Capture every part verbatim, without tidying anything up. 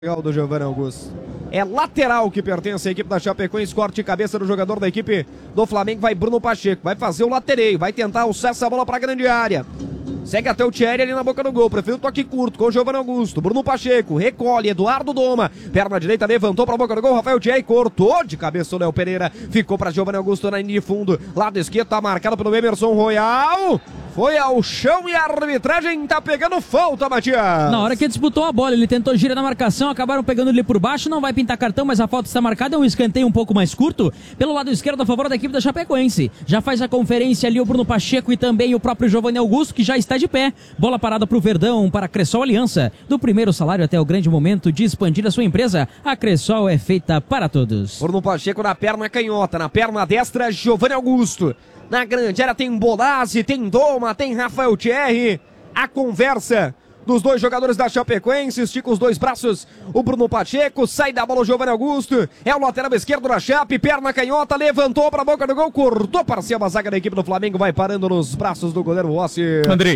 Do Giovanni Augusto. É lateral que pertence à equipe da Chapecoense. Corte de cabeça do jogador da equipe do Flamengo. Vai Bruno Pacheco. Vai fazer o latereio. Vai tentar alçar essa bola para a grande área. Segue até o Thierry ali na boca do gol. Prefiro o toque curto com o Giovanni Augusto. Bruno Pacheco recolhe. Eduardo Doma. Perna direita levantou para a boca do gol. Rafael Thierry cortou de cabeça o Léo Pereira. Ficou para Giovanni Augusto na linha de fundo. Lado esquerdo está marcado pelo Emerson Royal. Foi ao chão e a arbitragem tá pegando falta, Matias. Na hora que disputou a bola, ele tentou girar na marcação, acabaram pegando ele por baixo, não vai pintar cartão, mas a falta está marcada, é um escanteio um pouco mais curto, pelo lado esquerdo a favor da equipe da Chapecoense. Já faz a conferência ali o Bruno Pacheco e também o próprio Giovanni Augusto, que já está de pé. Bola parada para o Verdão, para a Cressol Aliança. Do primeiro salário até o grande momento de expandir a sua empresa, a Cressol é feita para todos. Bruno Pacheco na perna canhota, na perna destra, Giovanni Augusto. Na grande área tem Bolazzi, tem Doma, tem Rafael Thierry. A conversa dos dois jogadores da Chapecoense, estica os dois braços, o Bruno Pacheco, sai da bola o Giovanni Augusto, é o lateral esquerdo da Chape, perna canhota, levantou para a boca do gol, cortou para cima a zaga da equipe do Flamengo, vai parando nos braços do goleiro Rossi. Andrei.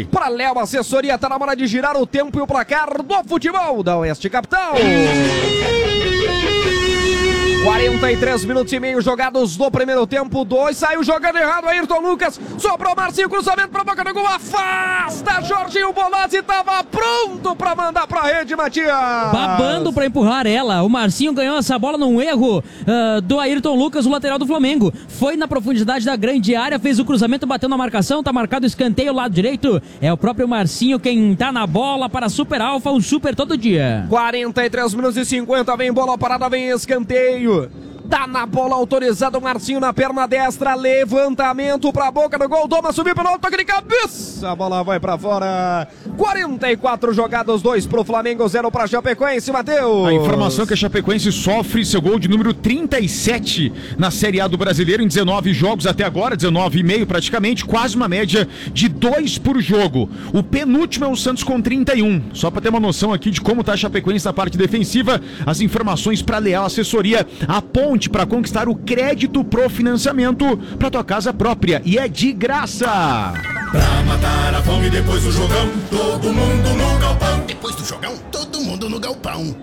Babando pra empurrar ela, o Marcinho ganhou essa bola num erro uh, do Ayrton Lucas, o lateral do Flamengo, foi na profundidade da grande área, fez o cruzamento, bateu na marcação, tá marcado o escanteio, lado direito, é o próprio Marcinho quem tá na bola para Super Alfa, um super todo dia. quarenta e três minutos e cinquenta, vem bola parada, vem escanteio. Tá na bola autorizado, Marcinho na perna destra, levantamento pra boca do gol, Doma subiu pelo alto, toque de cabeça, a bola vai pra fora. quarenta e quatro jogados, dois pro Flamengo, zero pra Chapecoense, Matheus. A informação é que a Chapecoense sofre seu gol de número trinta e sete na Série A do Brasileiro em dezenove jogos até agora, dezenove e meio praticamente, quase uma média de dois por jogo. O penúltimo é o Santos com trinta e um. Só pra ter uma noção aqui de como tá a Chapecoense na parte defensiva, as informações pra Leal Assessoria, a ponte para conquistar o crédito pro financiamento para tua casa própria e é de graça. Pra matar a fome depois do jogão, todo mundo no galpão. Depois do jogão, todo mundo no galpão.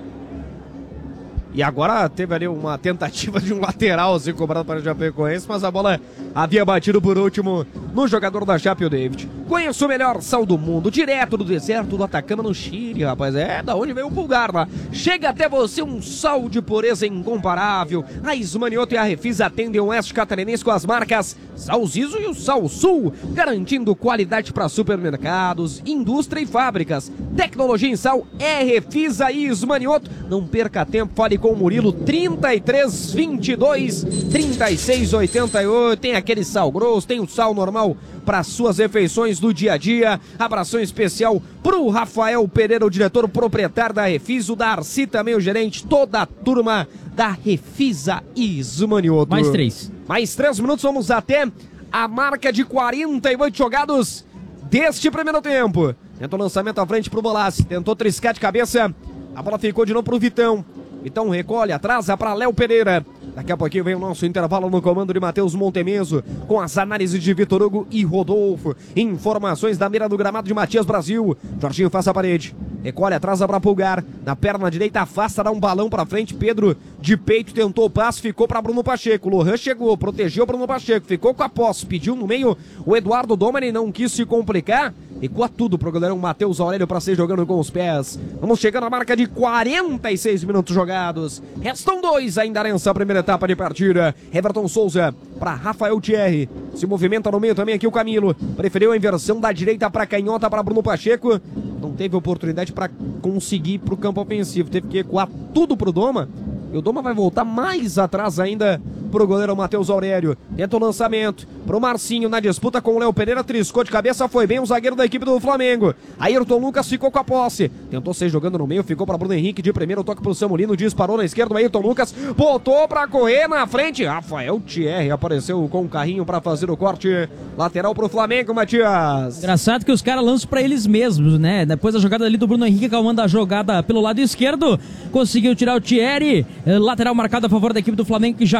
E agora teve ali uma tentativa de um lateral assim, cobrado para o Chapecoense, mas a bola havia batido por último no jogador da Chape, o David. Conheço o melhor sal do mundo, direto do deserto do Atacama no Chile, rapaz. É da onde veio o pulgar lá. Chega até você um sal de pureza incomparável. A Ismanioto e a Refis atendem o Oeste Catarinense com as marcas Sal Zizo e o Sal Sul, garantindo qualidade para supermercados, indústria e fábricas. Tecnologia em sal é Refisa e Ismanioto. Não perca tempo, fale com o Murilo, trinta e três, vinte e dois, trinta e seis, oitenta e oito. Tem aquele sal grosso, tem o sal normal para suas refeições do dia a dia. Abração especial pro Rafael Pereira, o diretor proprietário da Refisa, o Darcy também, o gerente, toda a turma da Refisa Ismanioto. Mais três. Mais três minutos, vamos até a marca de quarenta e oito jogados deste primeiro tempo. Tentou lançamento à frente pro Bolazzi, tentou triscar de cabeça, a bola ficou de novo pro Vitão. Vitão recolhe, atrasa para Léo Pereira. Daqui a pouquinho vem o nosso intervalo no comando de Matheus Montemeso, com as análises de Vitor Hugo e Rodolfo. Informações da mira do gramado de Matias Brasil. Jorginho faz a parede, recolhe, atrasa para Pulgar. Na perna direita afasta, dá um balão para frente. Pedro de peito tentou o passe, ficou para Bruno Pacheco. Lohan chegou, protegeu Bruno Pacheco, ficou com a posse, pediu no meio o Eduardo Domani, não quis se complicar. Recua tudo pro goleirão Matheus Aurélio para ser jogando com os pés. Vamos chegando à marca de quarenta e seis minutos jogados. Restam dois ainda nessa primeira etapa de partida. Everton Souza para Rafael Thierry. Se movimenta no meio também aqui o Camilo. Preferiu a inversão da direita para canhota para Bruno Pacheco. Não teve oportunidade para conseguir pro campo ofensivo. Teve que recuar tudo pro Doma. E o Doma vai voltar mais atrás ainda pro goleiro Matheus Aurélio. Tenta o lançamento pro Marcinho na disputa com o Léo Pereira, triscou de cabeça, foi bem o zagueiro da equipe do Flamengo. Ayrton Lucas ficou com a posse, tentou ser jogando no meio, ficou para Bruno Henrique de primeiro, toque pro Samulino, disparou na esquerda, o Ayrton Lucas botou para correr na frente. Rafael Thierry apareceu com o carrinho para fazer o corte lateral pro Flamengo, Matias. Engraçado que os caras lançam para eles mesmos, né? Depois da jogada ali do Bruno Henrique, calmando a jogada pelo lado esquerdo, conseguiu tirar o Thierry, lateral marcado a favor da equipe do Flamengo, que já cobra no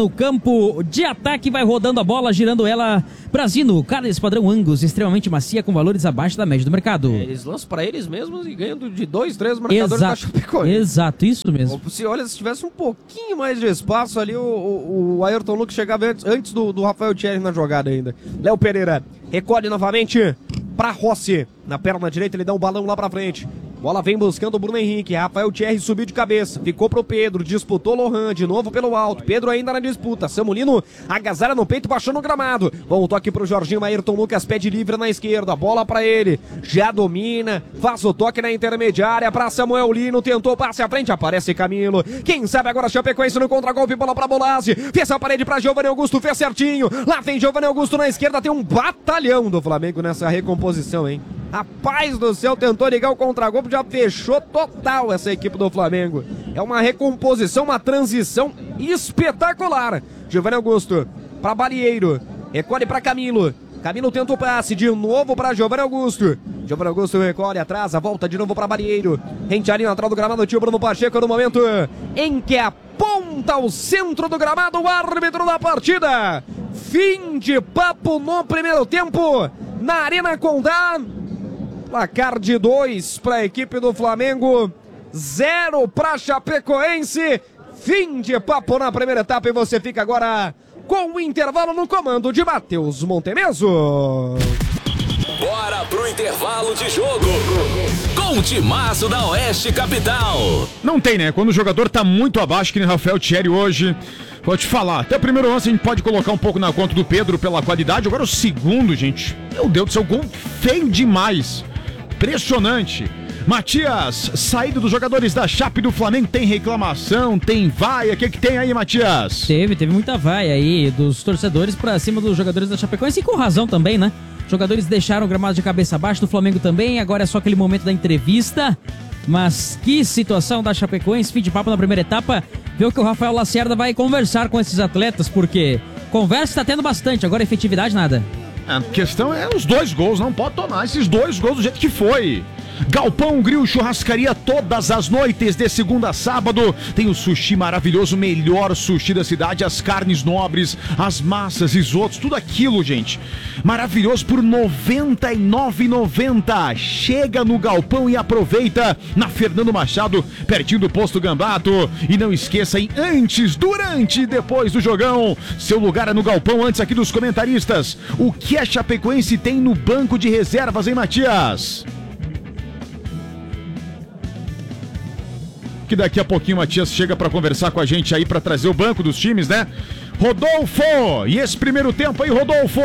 no campo de ataque, vai rodando a bola, girando ela pra Zino. Carnes padrão Angus, extremamente macia, com valores abaixo da média do mercado. É, eles lançam pra eles mesmos e ganham de dois, três marcadores da Exato, Chapecoense. exato, isso mesmo. Se olha, se tivesse um pouquinho mais de espaço ali, o, o, o Ayrton Lucas chegava antes, antes do, do Rafael Thierry na jogada ainda. Léo Pereira recolhe novamente pra Rossi. Na perna direita ele dá um balão lá pra frente. Bola vem buscando o Bruno Henrique. Rafael Thierry subiu de cabeça. Ficou pro Pedro. Disputou Lohan de novo pelo alto. Pedro ainda na disputa. Samulino agasalha no peito, baixou no gramado. Voltou aqui pro Jorginho. Ayrton Lucas pede livre na esquerda. Bola pra ele. Já domina. Faz o toque na intermediária pra Samuel Lino. Tentou passe à frente. Aparece Camilo. Quem sabe agora Chapecoense no contra-golpe. Bola pra Bolazzi. Fez a parede pra Giovanni Augusto. Fez certinho. Lá vem Giovanni Augusto na esquerda. Tem um batalhão do Flamengo nessa recomposição, hein? Rapaz do céu, tentou ligar o contra-golpe, já fechou total essa equipe do Flamengo. É uma recomposição, uma transição espetacular. Giovanni Augusto para Balieiro, recolhe para Camilo. Camilo tenta o passe, de novo para Giovanni Augusto. Giovanni Augusto recolhe atrás, volta de novo para Balieiro. Rente ali atrás do gramado, o tio Bruno Pacheco no momento em que aponta o centro do gramado, o árbitro da partida. Fim de papo no primeiro tempo, na Arena Condá. Placar de dois para a equipe do Flamengo, zero para Chapecoense. Fim de papo na primeira etapa e você fica agora com o intervalo no comando de Matheus Montemeso. Bora pro intervalo de jogo com o timaço da Oeste Capital. Não tem, né? Quando o jogador tá muito abaixo, que nem Rafael Thierry hoje, vou te falar, até o primeiro lance a gente pode colocar um pouco na conta do Pedro pela qualidade, agora o segundo, gente, meu Deus do céu, gol feio demais. Impressionante. Matias, saída dos jogadores da Chape do Flamengo, tem reclamação, tem vaia, o que que tem aí, Matias? Teve, teve muita vaia aí dos torcedores pra cima dos jogadores da Chapecoense e com razão também, né? Os jogadores deixaram o gramado de cabeça abaixo, do Flamengo também, agora é só aquele momento da entrevista. Mas que situação da Chapecoense, fim de papo na primeira etapa. Viu que o Rafael Lacerda vai conversar com esses atletas, porque conversa tá tendo bastante, agora efetividade nada. A questão é os dois gols, não pode tomar esses dois gols do jeito que foi. Galpão Grill Churrascaria todas as noites de segunda a sábado. Tem o sushi maravilhoso, melhor sushi da cidade, as carnes nobres, as massas, risotos, tudo aquilo, gente. Maravilhoso por noventa e nove reais e noventa centavos. Chega no Galpão e aproveita na Fernando Machado, pertinho do Posto Gambato. E não esqueça, hein, antes, durante e depois do jogão, seu lugar é no Galpão. Antes aqui dos comentaristas, o que a Chapecoense tem no banco de reservas, hein, Matias? Que daqui a pouquinho o Matias chega para conversar com a gente aí, para trazer o banco dos times, né? Rodolfo! E esse primeiro tempo aí, Rodolfo?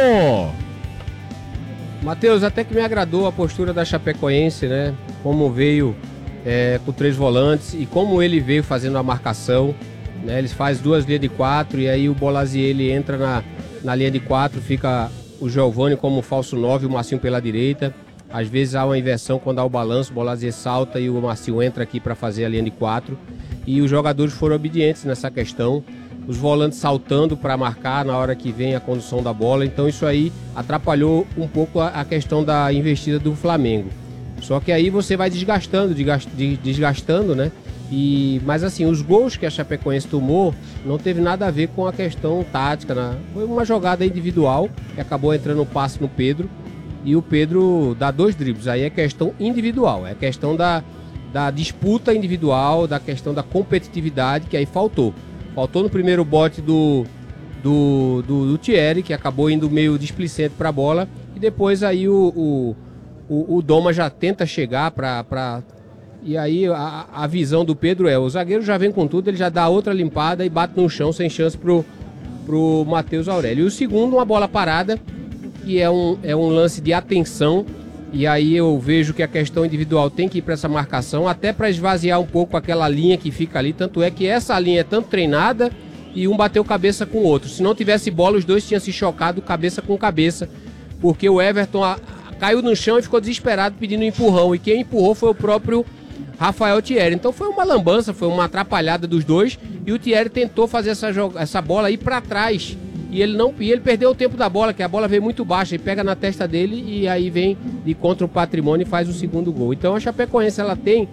Matheus, até que me agradou a postura da Chapecoense, né? Como veio é, com três volantes e como ele veio fazendo a marcação, né? Eles fazem duas linhas de quatro e aí o Bolazzi, ele entra na, na linha de quatro, fica o Giovanni como falso nove, o Marcinho pela direita. Às vezes há uma inversão quando há o balanço, o Bolazzi salta e o Marcinho entra aqui para fazer a linha de quatro. E os jogadores foram obedientes nessa questão. Os volantes saltando para marcar na hora que vem a condução da bola. Então isso aí atrapalhou um pouco a, a questão da investida do Flamengo. Só que aí você vai desgastando, desgastando, né? E, mas assim, os gols que a Chapecoense tomou não teve nada a ver com a questão tática, né? Foi uma jogada individual que acabou entrando um passe no Pedro. E o Pedro dá dois dribles, aí é questão individual, é questão da, da disputa individual, da questão da competitividade, que aí faltou. Faltou no primeiro bote do, do, do, do Thierry, que acabou indo meio displicente para a bola, e depois aí o, o, o, o Doma já tenta chegar para... Pra... E aí a, a visão do Pedro é, o zagueiro já vem com tudo, ele já dá outra limpada e bate no chão sem chance pro, pro Matheus Aurélio. E o segundo, uma bola parada, que é um, é um lance de atenção, e aí eu vejo que a questão individual tem que ir para essa marcação, até para esvaziar um pouco aquela linha que fica ali, tanto é que essa linha é tanto treinada e um bateu cabeça com o outro. Se não tivesse bola, os dois tinham se chocado cabeça com cabeça, porque o Everton a, a, caiu no chão e ficou desesperado pedindo empurrão, e quem empurrou foi o próprio Rafael Thierry. Então foi uma lambança, foi uma atrapalhada dos dois, e o Thierry tentou fazer essa, essa bola ir para trás, E ele, não, e ele perdeu o tempo da bola, que a bola veio muito baixa, ele pega na testa dele e aí vem de contra o Patrimônio e faz o segundo gol. Então a Chapecoense, ela tem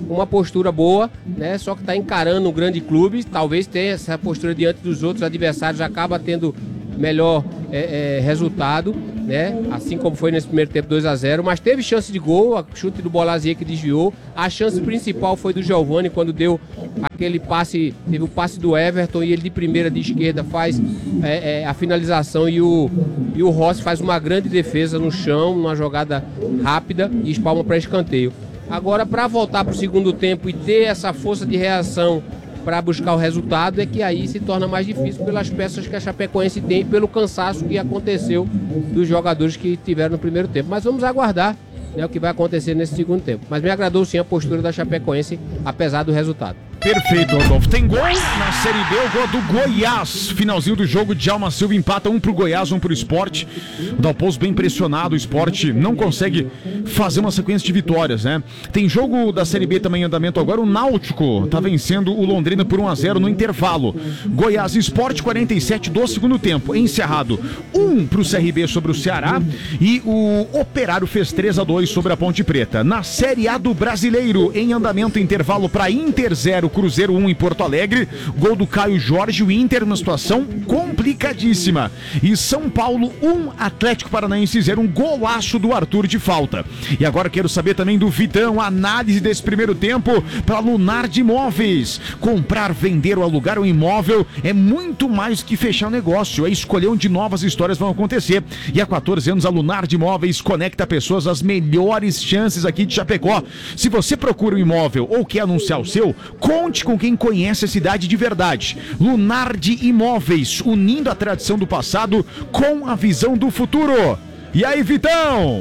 uma postura boa, né? Só que está encarando um grande clube, talvez tenha essa postura diante dos outros adversários, acaba tendo melhor é, é, resultado, né? Assim como foi nesse primeiro tempo dois a zero, mas teve chance de gol, a chute do Bolazier que desviou. A chance principal foi do Giovani quando deu aquele passe, teve o passe do Everton e ele de primeira de esquerda faz é, é, a finalização e o, e o Rossi faz uma grande defesa no chão, numa jogada rápida e espalma para escanteio. Agora, para voltar para o segundo tempo e ter essa força de reação para buscar o resultado, é que aí se torna mais difícil pelas peças que a Chapecoense tem, pelo cansaço que aconteceu dos jogadores que tiveram no primeiro tempo. Mas vamos aguardar, né, o que vai acontecer nesse segundo tempo. Mas me agradou sim a postura da Chapecoense, apesar do resultado. Perfeito, Rodolfo. Tem gol na Série B, o gol do Goiás. Finalzinho do jogo, Djalma Silva empata, um pro Goiás, um pro Sport. O Dalpozo bem pressionado, o Sport não consegue fazer uma sequência de vitórias, né? Tem jogo da Série B também em andamento agora, o Náutico tá vencendo o Londrina por um a zero no intervalo. Goiás e Sport, quarenta e sete do segundo tempo, encerrado. um pro C R B sobre o Ceará e o Operário fez três a dois sobre a Ponte Preta. Na Série A do Brasileiro, em andamento, intervalo para Inter zero, Cruzeiro um em Porto Alegre, gol do Caio Jorge, o Inter numa situação complicadíssima. E São Paulo um, Atlético Paranaense zero, um golaço do Arthur de falta. E agora quero saber também do Vitão, análise desse primeiro tempo para Lunar de Imóveis. Comprar, vender ou alugar um imóvel é muito mais que fechar um negócio, é escolher onde novas histórias vão acontecer. E há quatorze anos a Lunar de Imóveis conecta pessoas às melhores chances aqui de Chapecó. Se você procura um imóvel ou quer anunciar o seu, conte com quem conhece a cidade de verdade. Lunar de Imóveis, unindo a tradição do passado com a visão do futuro. E aí, Vitão?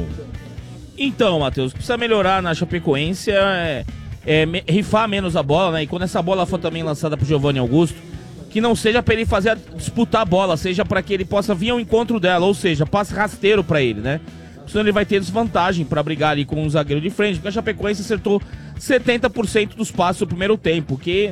Então, Matheus, precisa melhorar na Chapecoense é, é me, rifar menos a bola, né? E quando essa bola for também lançada pro Giovanni Augusto, que não seja para ele fazer a, disputar a bola, seja para que ele possa vir ao encontro dela, ou seja, passe rasteiro para ele, né? Senão ele vai ter desvantagem para brigar ali com o zagueiro de frente, porque a Chapecoense acertou setenta por cento dos passos no primeiro tempo, que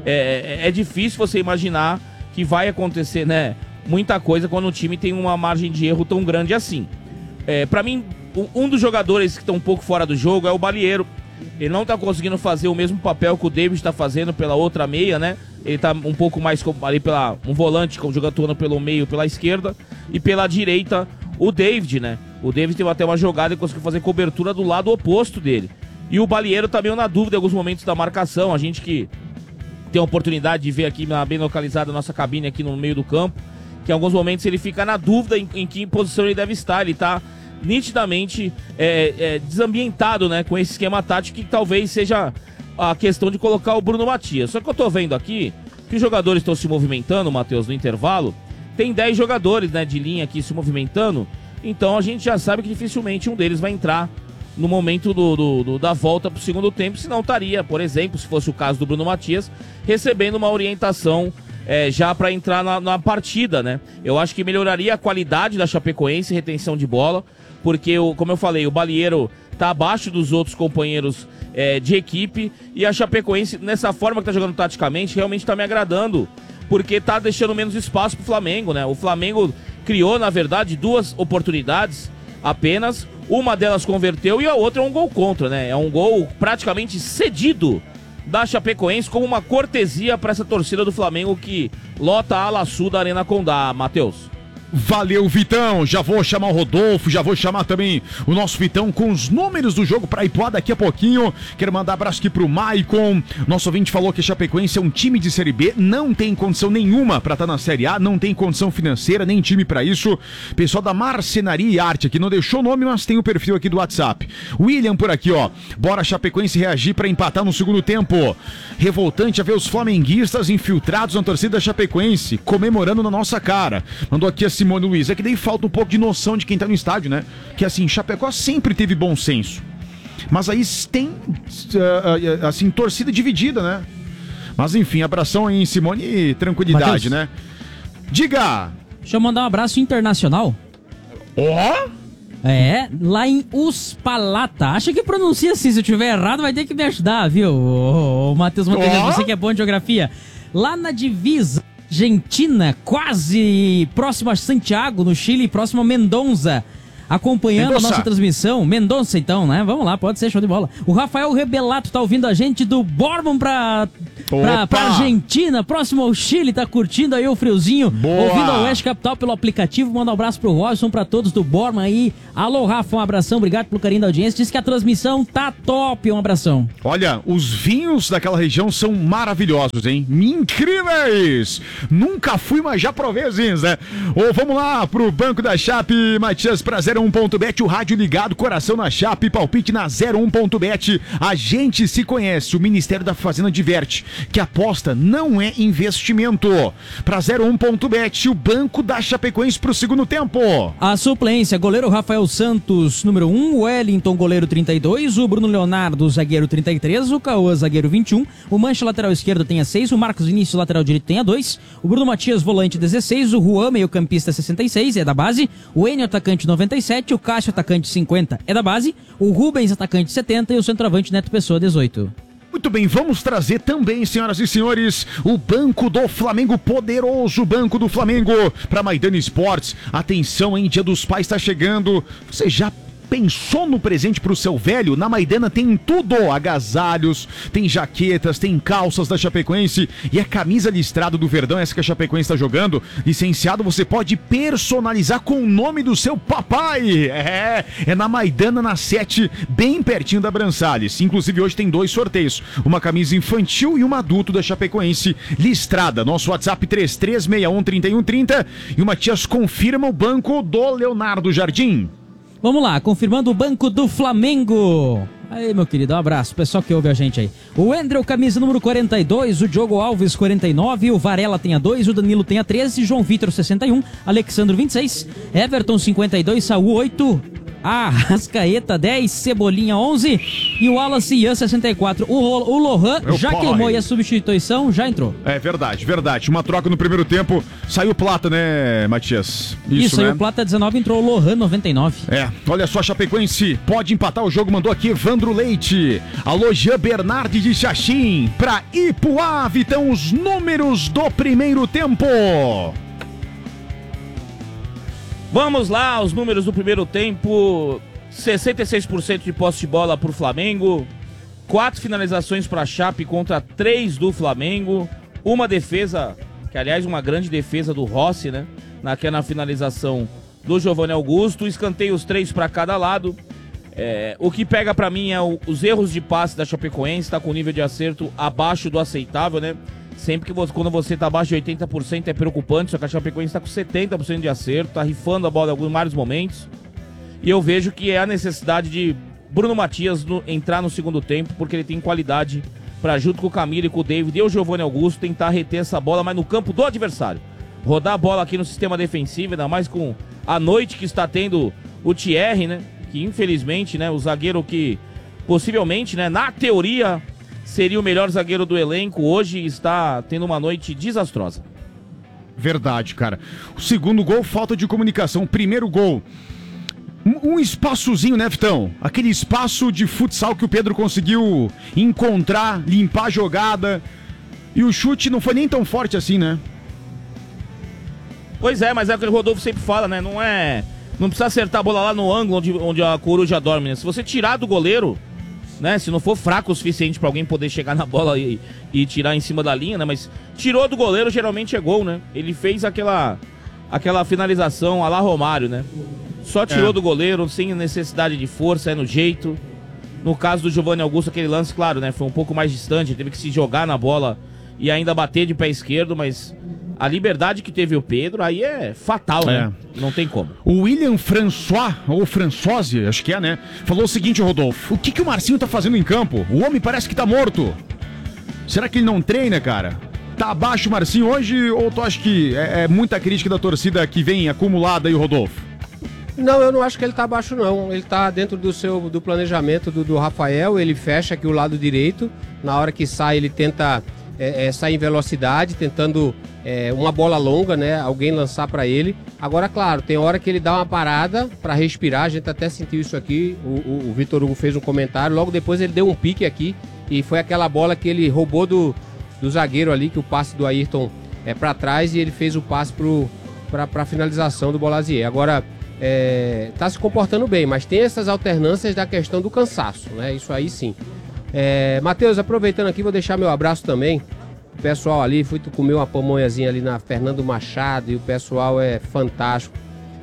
é, é difícil você imaginar que vai acontecer, né, muita coisa quando o time tem uma margem de erro tão grande assim. É, para mim, um dos jogadores que estão um pouco fora do jogo é o Balieiro. Ele não está conseguindo fazer o mesmo papel que o David está fazendo pela outra meia, né? Ele está um pouco mais ali pela um volante, como jogador pelo meio, pela esquerda, e pela direita o David, né? O David teve até uma jogada e conseguiu fazer cobertura do lado oposto dele. E o Balieiro tá meio na dúvida em alguns momentos da marcação. A gente que tem a oportunidade de ver aqui bem localizada a nossa cabine aqui no meio do campo, que em alguns momentos ele fica na dúvida em, em que posição ele deve estar. Ele tá nitidamente é, é, desambientado, né, com esse esquema tático, que talvez seja a questão de colocar o Bruno Matias. Só que eu tô vendo aqui que os jogadores estão se movimentando, Matheus, no intervalo. Tem dez jogadores, né, de linha aqui se movimentando. Então a gente já sabe que dificilmente um deles vai entrar no momento do, do, do, da volta para o segundo tempo, senão estaria, por exemplo, se fosse o caso do Bruno Matias, recebendo uma orientação é, já para entrar na, na partida, né? Eu acho que melhoraria a qualidade da Chapecoense, retenção de bola, porque, o, como eu falei, o Balieiro está abaixo dos outros companheiros é, de equipe, e a Chapecoense, nessa forma que está jogando taticamente, realmente está me agradando, porque está deixando menos espaço para o Flamengo, né? O Flamengo criou, na verdade, duas oportunidades apenas, uma delas converteu e a outra é um gol contra, né? É um gol praticamente cedido da Chapecoense como uma cortesia para essa torcida do Flamengo que lota a ala sul da Arena Condá, Matheus. Valeu, Vitão. Já vou chamar o Rodolfo, já vou chamar também o nosso Vitão com os números do jogo para Ipuá daqui a pouquinho. Quero mandar abraço aqui pro Maicon. Nosso ouvinte falou que a Chapecoense é um time de Série B, não tem condição nenhuma para estar tá na Série A, não tem condição financeira, nem time para isso. Pessoal da Marcenaria e Arte aqui, não deixou o nome, mas tem o perfil aqui do WhatsApp. William por aqui, ó. Bora Chapecoense reagir para empatar no segundo tempo. Revoltante a ver os flamenguistas infiltrados na torcida da Chapecoense, comemorando na nossa cara. Mandou aqui a Simone Luiz, é que daí falta um pouco de noção de quem tá no estádio, né? Que assim, Chapecó sempre teve bom senso. Mas aí tem, uh, assim, torcida dividida, né? Mas enfim, abração aí, Simone, e tranquilidade, Mateus, né? Diga! Deixa eu mandar um abraço internacional. Ó! Oh? É, lá em Uspalata. Acho que pronuncia assim, se eu tiver errado vai ter que me ajudar, viu? Ô, Matheus Montenegro, oh? Você que é bom de geografia. Lá na divisa Argentina, quase próximo a Santiago, no Chile, próximo a Mendonça. acompanhando Mendonça. a nossa transmissão. Mendonça, então, né? Vamos lá, pode ser, show de bola. O Rafael Rebelato tá ouvindo a gente do Borbon pra, pra, pra Argentina, próximo ao Chile, tá curtindo aí o friozinho. Boa. Ouvindo a Oeste Capital pelo aplicativo. Manda um abraço pro Robson, pra todos do Borbon aí. Alô, Rafa, um abração, obrigado pelo carinho da audiência. Diz que a transmissão tá top, um abração. Olha, os vinhos daquela região são maravilhosos, hein? Incríveis! Nunca fui, mas já provei os vinhos, né? Ô, vamos lá pro Banco da Chape, Matias, pra zero um ponto bet, o rádio ligado, coração na Chape, palpite na zero um ponto bet. A gente se conhece, o Ministério da Fazenda diverte que aposta não é investimento. Pra zero um ponto bet, o Banco da Chapecoense pro segundo tempo. A suplência, goleiro Rafael Santos, número um, o Wellington, goleiro trinta e dois, o Bruno Leonardo, zagueiro trinta e três, o Cauã, zagueiro vinte e um, o Mancha, lateral esquerdo, tem a seis, o Marcos Vinícius, lateral direito, tem a dois, o Bruno Matias, volante, dezesseis, o Juan, meio campista, sessenta e seis, é da base, o Enio, atacante, noventa e sete, o Cássio, atacante, cinquenta, é da base, o Rubens, atacante, setenta e o centroavante, Neto Pessoa, dezoito. Muito bem, vamos trazer também, senhoras e senhores, o Banco do Flamengo, poderoso Banco do Flamengo, para Maidana Esportes. Atenção, hein, Dia dos Pais está chegando. Você já pensou no presente pro seu velho? Na Maidana tem tudo, agasalhos, tem jaquetas, tem calças da Chapecoense e a camisa listrada do Verdão, essa que a Chapecoense está jogando, licenciado, você pode personalizar com o nome do seu papai. É, é na Maidana, na sete, bem pertinho da Brançales. Inclusive hoje tem dois sorteios, uma camisa infantil e uma adulto da Chapecoense listrada. Nosso WhatsApp três três seis um, três um três zero e o Matias confirma o banco do Leonardo Jardim. Vamos lá, confirmando o Banco do Flamengo. Aí, meu querido, um abraço, pessoal que ouve a gente aí. O Andrew, camisa número quarenta e dois, o Diogo Alves, quarenta e nove, o Varela tem a dois, o Danilo tem a treze, João Vitor, sessenta e um, Alexandro, vinte e seis, Everton, cinquenta e dois, Saúl, oito, Arrascaeta, dez, Cebolinha, onze e o Wallace Ian, sessenta e quatro. O, o Lohan Meu já pai. queimou e a substituição já entrou. É verdade, verdade. Uma troca no primeiro tempo. Saiu Plata, né, Matias? Isso, Isso aí né? o Plata dezenove, entrou o Lohan, noventa e nove. É, olha só, Chapecoense pode empatar o jogo, mandou aqui Evandro Leite. Alô, Jean Bernardi de Xaxim. Pra Ipuá, Vitão, os números do primeiro tempo. Vamos lá, os números do primeiro tempo. sessenta e seis por cento de posse de bola pro Flamengo. Quatro finalizações pra Chape contra três do Flamengo. Uma defesa, que aliás uma grande defesa do Rossi, né? Naquela finalização do Giovanni Augusto. Escanteios três pra cada lado. É, o que pega pra mim é o, os erros de passe da Chapecoense. Tá com nível de acerto abaixo do aceitável, né? Sempre que você, quando você tá abaixo de oitenta por cento é preocupante, só que a Chapecoense tá com setenta por cento de acerto, tá rifando a bola em alguns vários momentos. E eu vejo que é a necessidade de Bruno Matias no, entrar no segundo tempo, porque ele tem qualidade para, junto com o Camilo e com o David e o Giovanni Augusto, tentar reter essa bola, mas no campo do adversário. Rodar a bola aqui no sistema defensivo, ainda mais com a noite que está tendo o Thierry, né? Que infelizmente, né, o zagueiro que possivelmente, né, na teoria, seria o melhor zagueiro do elenco, hoje está tendo uma noite desastrosa. Verdade, cara. O segundo gol, falta de comunicação. O primeiro gol, um, um espaçozinho, né, Vitão? Aquele espaço de futsal que o Pedro conseguiu encontrar, limpar a jogada. E o chute não foi nem tão forte assim, né? Pois é, mas é o que o Rodolfo sempre fala, né? Não é... Não precisa acertar a bola lá no ângulo onde, onde a coruja dorme, né? Se você tirar do goleiro, né? Se não for fraco o suficiente pra alguém poder chegar na bola e, e tirar em cima da linha, né? Mas tirou do goleiro, geralmente é gol, né? Ele fez aquela, aquela finalização a lá Romário, né? Só tirou É. do goleiro, sem necessidade de força, é no jeito. No caso do Giovanni Augusto, aquele lance, claro, né? Foi um pouco mais distante, teve que se jogar na bola e ainda bater de pé esquerdo, mas a liberdade que teve o Pedro, aí é fatal, né? Não tem como. O William François, ou Françoise, acho que é, né? Falou o seguinte, Rodolfo. O que, que o Marcinho tá fazendo em campo? O homem parece que tá morto. Será que ele não treina, cara? Tá abaixo o Marcinho hoje ou tu acha que é, é muita crítica da torcida que vem acumulada aí, Rodolfo? Não, eu não acho que ele tá abaixo, não. Ele tá dentro do seu do planejamento do, do Rafael, ele fecha aqui o lado direito. Na hora que sai, ele tenta é, é, sair em velocidade, tentando é, uma bola longa, né? Alguém lançar para ele. Agora, claro, tem hora que ele dá uma parada para respirar. A gente até sentiu isso aqui. O, o, o Vitor Hugo fez um comentário. Logo depois ele deu um pique aqui. E foi aquela bola que ele roubou do, do zagueiro ali, que o passe do Ayrton é para trás. E ele fez o passe para a finalização do Bolazier. Agora, é, tá se comportando bem, mas tem essas alternâncias da questão do cansaço, né? Isso aí sim. É, Matheus, aproveitando aqui, vou deixar meu abraço também. O pessoal ali, fui comer uma pamonhazinha ali na Fernando Machado e o pessoal é fantástico.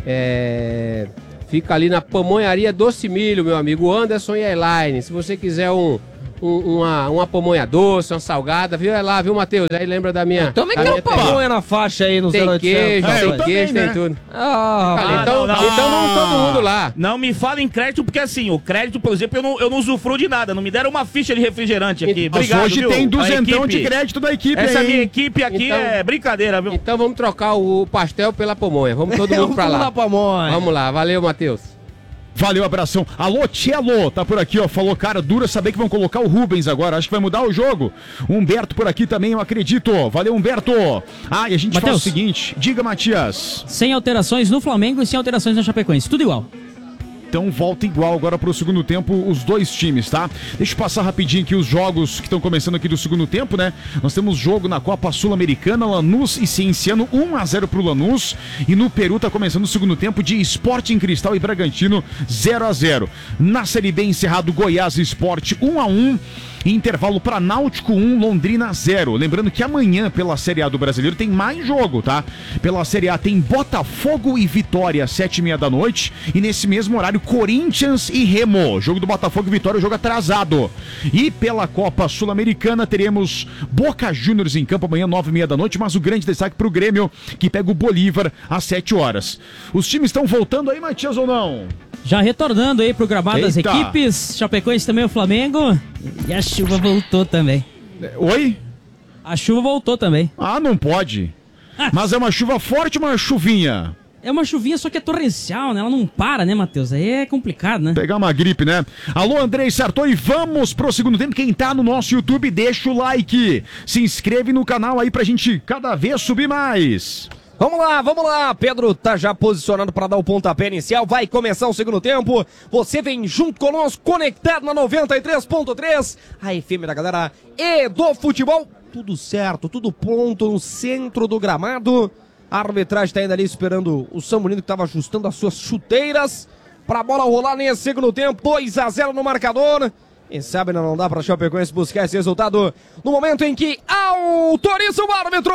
É, fica ali na Pamonharia Doce Milho, meu amigo Anderson e a Elaine. Se você quiser um, um, uma, uma pamonha doce, uma salgada, viu? É lá, viu, Matheus? Aí lembra da minha. Também da quero minha pamonha na faixa aí no Tem zero oitocentos. queijo, É, eu tem também, queijo, né? tem tudo. Ah, Ah, então, não, não. então não todo mundo lá. Não me fala em crédito, porque assim, o crédito, por exemplo, eu não, eu não usufruo de nada. Não me deram uma ficha de refrigerante aqui. Mas Obrigado, hoje viu? tem A duzentão equipe. de crédito da equipe, Essa hein? minha equipe aqui Então- é brincadeira, viu? Então vamos trocar o pastel pela pamonha. Vamos todo mundo pra Vamos lá. na pamonha. Vamos lá, valeu, Matheus. Valeu, abração. Alô, Tchelo, tá por aqui, ó. Falou, cara, dura saber que vão colocar o Rubens agora. Acho que vai mudar o jogo. Humberto por aqui também, eu acredito. Valeu, Humberto. Ah, e a gente faz o Matheus. seguinte. Diga, Matias. Sem alterações no Flamengo e sem alterações na Chapecoense. Tudo igual. Então volta igual agora pro segundo tempo os dois times, tá? Deixa eu passar rapidinho aqui os jogos que estão começando aqui do segundo tempo, né? Nós temos jogo na Copa Sul-Americana, Lanús e Cienciano, um a zero pro Lanús. E no Peru tá começando o segundo tempo de Sporting Cristal e Bragantino, zero a zero. Na Série B encerrado Goiás e Sport, um a um. Intervalo para Náutico um, Londrina zero. Lembrando que amanhã, pela Série A do Brasileiro, tem mais jogo, tá? Pela Série A tem Botafogo e Vitória, sete e meia da noite. E nesse mesmo horário, Corinthians e Remo. Jogo do Botafogo e Vitória, jogo atrasado. E pela Copa Sul-Americana, teremos Boca Juniors em campo amanhã, nove e meia da noite. Mas o grande destaque pro Grêmio, que pega o Bolívar às sete horas. Os times estão voltando aí, Matias, ou não? Já retornando aí pro gramado das Eita. equipes. Chapecoense também o Flamengo. E a chuva voltou também. Oi? A chuva voltou também. Ah, não pode. Mas é uma chuva forte ou uma chuvinha? É uma chuvinha, só que é torrencial, né? Ela não para, né, Matheus? Aí é complicado, né? Pegar uma gripe, né? Alô, Andrei Sartori, vamos pro segundo tempo. Quem tá no nosso YouTube, deixa o like. Se inscreve no canal aí pra gente cada vez subir mais. Vamos lá, vamos lá. Pedro tá já posicionado para dar o pontapé inicial. Vai começar o segundo tempo. Você vem junto conosco, conectado na noventa e três ponto três. A F M da galera e do futebol. Tudo certo, tudo pronto no centro do gramado. A arbitragem tá ainda ali esperando o São Bonito, que tava ajustando as suas chuteiras pra bola rolar nesse segundo tempo. dois a zero no marcador. Quem sabe não dá pra Chapecoense buscar esse resultado no momento em que autoriza o árbitro.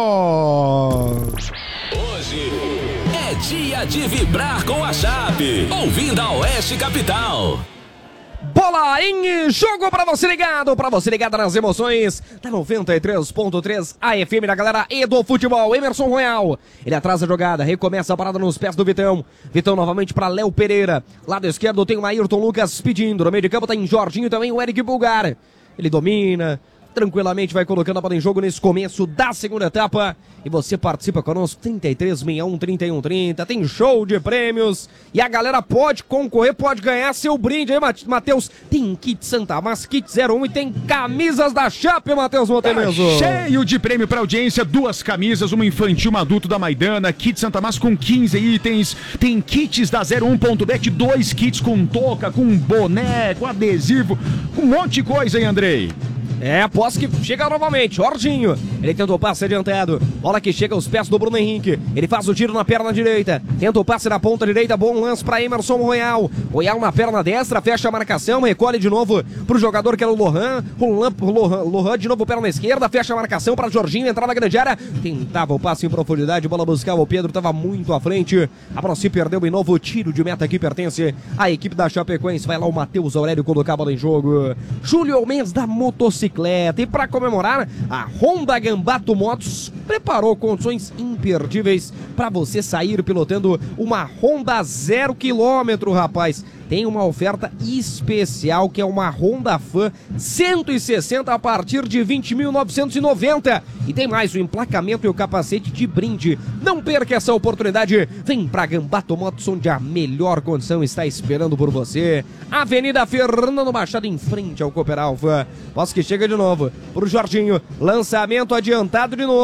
Hoje é dia de vibrar com a Chape, ouvindo a Oeste Capital. Bola em jogo pra você ligado, pra você ligado nas emoções da noventa e três ponto três, a F M da galera e do futebol. Emerson Royal, ele atrasa a jogada, recomeça a parada nos pés do Vitão. Vitão novamente pra Léo Pereira. Lado esquerdo tem o Ayrton Lucas pedindo, no meio de campo tem Jorginho também, o Eric Bulgar. Ele domina, tranquilamente vai colocando a bola em jogo nesse começo da segunda etapa. E você participa conosco, trinta e três, sessenta e um, trinta e um, trinta. Tem show de prêmios. E a galera pode concorrer, pode ganhar seu brinde aí, Matheus. Tem kit Santa Massa, kit zero um e tem camisas da Chape, Matheus Montemeso. Tá cheio de prêmio pra audiência, duas camisas, uma infantil, uma adulto da Maidana, kit Santa Massa com quinze itens, tem kits da zero um ponto bet, dois kits com touca, com boné, com adesivo, com um monte de coisa, hein, Andrei? É, posse que chega novamente, Jorginho, ele tenta o passe adiantado, bola que chega aos pés do Bruno Henrique, ele faz o tiro na perna direita, tenta o passe na ponta direita, bom lance para Emerson Royal, Royal na perna destra, fecha a marcação, recolhe de novo pro jogador que era o Lohan, Lohan, Lohan, Lohan de novo perna esquerda, fecha a marcação para Jorginho entrar na grande área, tentava o passe em profundidade, bola buscava o Pedro, estava muito à frente, a bola se perdeu em novo, tiro de meta que pertence à equipe da Chapecoense, vai lá o Matheus Aurélio colocar a bola em jogo, Júlio Mendes da motocicleta. E para comemorar, a Honda Gambato Motos preparou condições imperdíveis para você sair pilotando uma Honda zero quilômetro, rapaz. Tem uma oferta especial que é uma Honda Fan cento e sessenta a partir de vinte mil novecentos e noventa. E tem mais o emplacamento e o capacete de brinde. Não perca essa oportunidade. Vem pra Gambato Motos, onde a melhor condição está esperando por você. Avenida Fernando Machado, em frente ao Cooper Alfa. Posso que chega de novo pro Jorginho. Lançamento adiantado de novo.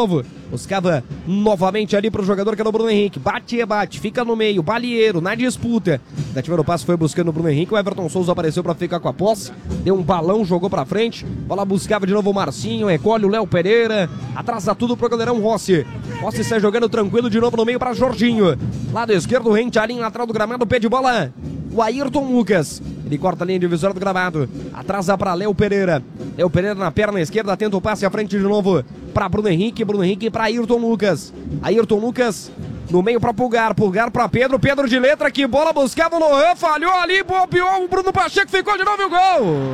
Buscava novamente ali pro jogador que era o Bruno Henrique. Bate e bate, fica no meio, Balieiro na disputa. Tentativa no passe foi buscando o Bruno Henrique. O Everton Souza apareceu pra ficar com a posse. Deu um balão, jogou pra frente. Bola buscava de novo o Marcinho, recolhe o Léo Pereira. Atrasa tudo pro goleirão Rossi. Rossi sai jogando tranquilo de novo no meio pra Jorginho. Lado esquerdo, rente ali em lateral do gramado, pé de bola. O Ayrton Lucas. Ele corta a linha divisória do gramado. Atrasa para Léo Pereira. Léo Pereira na perna esquerda. Tenta o passe à frente de novo para Bruno Henrique. Bruno Henrique para Ayrton Lucas. Ayrton Lucas no meio para Pulgar. Pulgar para Pedro. Pedro de letra. Que bola buscava o Lohan. Falhou ali. Bobeou. O Bruno Pacheco ficou de novo e o gol.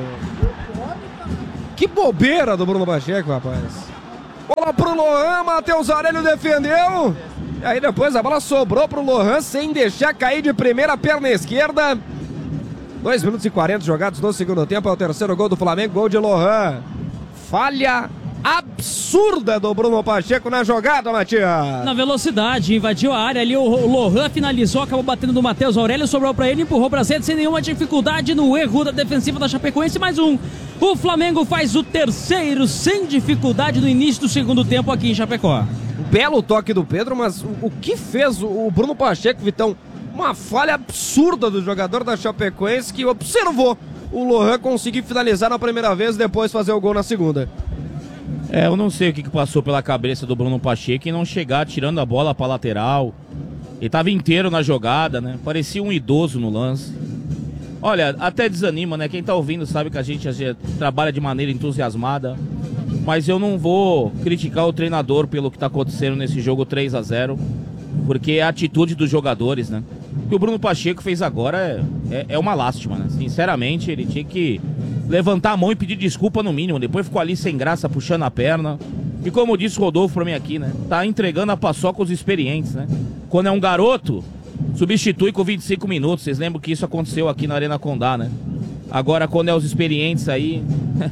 Que bobeira do Bruno Pacheco, rapaz. Bola pro Lohan. Matheus Aurélio defendeu. E aí depois a bola sobrou pro Lohan sem deixar cair de primeira, perna esquerda. dois minutos e quarenta jogados no segundo tempo. É o terceiro gol do Flamengo. Gol de Lohan. Falha absurda do Bruno Pacheco na jogada, Matias. Na velocidade, invadiu a área ali. O Lohan finalizou, acabou batendo no Matheus Aurélio. Sobrou pra ele, empurrou pra rede sem nenhuma dificuldade no erro da defensiva da Chapecoense. Mais um. O Flamengo faz o terceiro sem dificuldade no início do segundo tempo aqui em Chapecó. Belo toque do Pedro, mas o, o que fez o, o Bruno Pacheco, Vitão? Uma falha absurda do jogador da Chapecoense que observou o Lohan conseguir finalizar na primeira vez e depois fazer o gol na segunda. É, eu não sei o que, que passou pela cabeça do Bruno Pacheco e não chegar tirando a bola pra lateral. Ele tava inteiro na jogada, né? Parecia um idoso no lance. Olha, até desanima, né? Quem tá ouvindo sabe que a gente, a gente trabalha de maneira entusiasmada. Mas eu não vou criticar o treinador pelo que tá acontecendo nesse jogo três a zero. Porque é a atitude dos jogadores, né? O que o Bruno Pacheco fez agora é, é, é uma lástima, né? Sinceramente, ele tinha que levantar a mão e pedir desculpa no mínimo. Depois ficou ali sem graça, puxando a perna. E como disse o Rodolfo pra mim aqui, né? Tá entregando a paçoca aos experientes, né? Quando é um garoto, substitui com vinte e cinco minutos. Vocês lembram que isso aconteceu aqui na Arena Condá, né? Agora, quando é os experientes aí,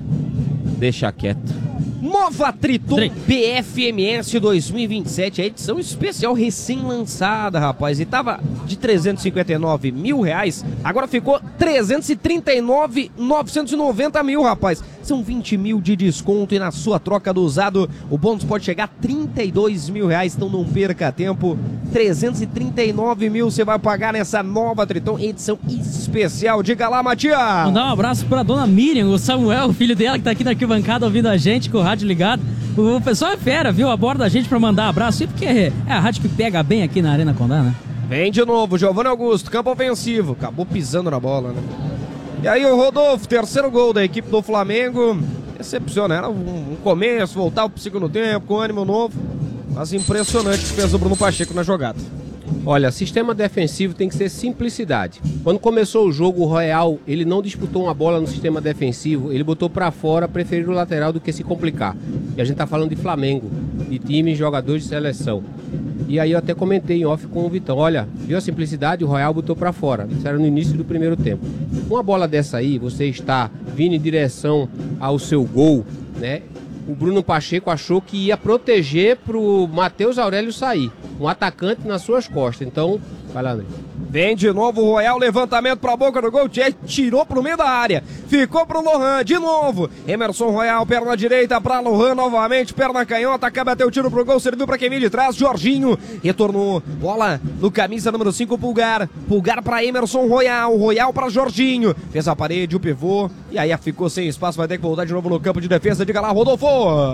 deixa quieto. Nova Triton B F M S dois mil e vinte e sete, a edição especial recém-lançada, rapaz. E tava de trezentos e cinquenta e nove mil reais, agora ficou trezentos e trinta e nove mil novecentos e noventa mil, rapaz. São vinte mil de desconto e na sua troca do usado, o bônus pode chegar a trinta e dois mil reais, então não perca tempo. trezentos e trinta e nove mil você vai pagar nessa Nova Triton, edição especial. Diga lá, Matias. Mandar um abraço pra dona Miriam, o Samuel, o filho dela, que tá aqui na arquibancada ouvindo a gente com o rádio ligado. O pessoal é fera, viu? Aborda a gente pra mandar abraço, porque é a rádio que pega bem aqui na Arena Condá, né? Vem de novo, Giovanni Augusto, campo ofensivo, acabou pisando na bola, né? E aí o Rodolfo, terceiro gol da equipe do Flamengo, decepciona, era um, um começo, voltar pro segundo tempo, com ânimo novo, mas impressionante o que fez o Bruno Pacheco na jogada. Olha, sistema defensivo tem que ser simplicidade. Quando começou o jogo, o Royal, ele não disputou uma bola no sistema defensivo, ele botou pra fora, preferiu o lateral do que se complicar. E a gente tá falando de Flamengo, de time, jogadores de seleção. E aí eu até comentei em off com o Vitão, olha, viu a simplicidade? O Royal botou pra fora, isso era no início do primeiro tempo. Uma bola dessa aí, você está vindo em direção ao seu gol, né? O Bruno Pacheco achou que ia proteger pro Matheus Aurélio sair. Um atacante nas suas costas. Então, vai lá, André. Vem de novo o Royal, levantamento pra boca do gol, tirou pro meio da área, ficou pro Lohan, de novo, Emerson Royal, perna direita pra Lohan novamente, perna canhota, acaba até o tiro pro gol, serviu pra quem vem de trás, Jorginho, retornou, bola no camisa número cinco, Pulgar, Pulgar pra Emerson Royal, Royal pra Jorginho, fez a parede, o pivô, e aí ficou sem espaço, vai ter que voltar de novo no campo de defesa, diga lá, Rodolfo.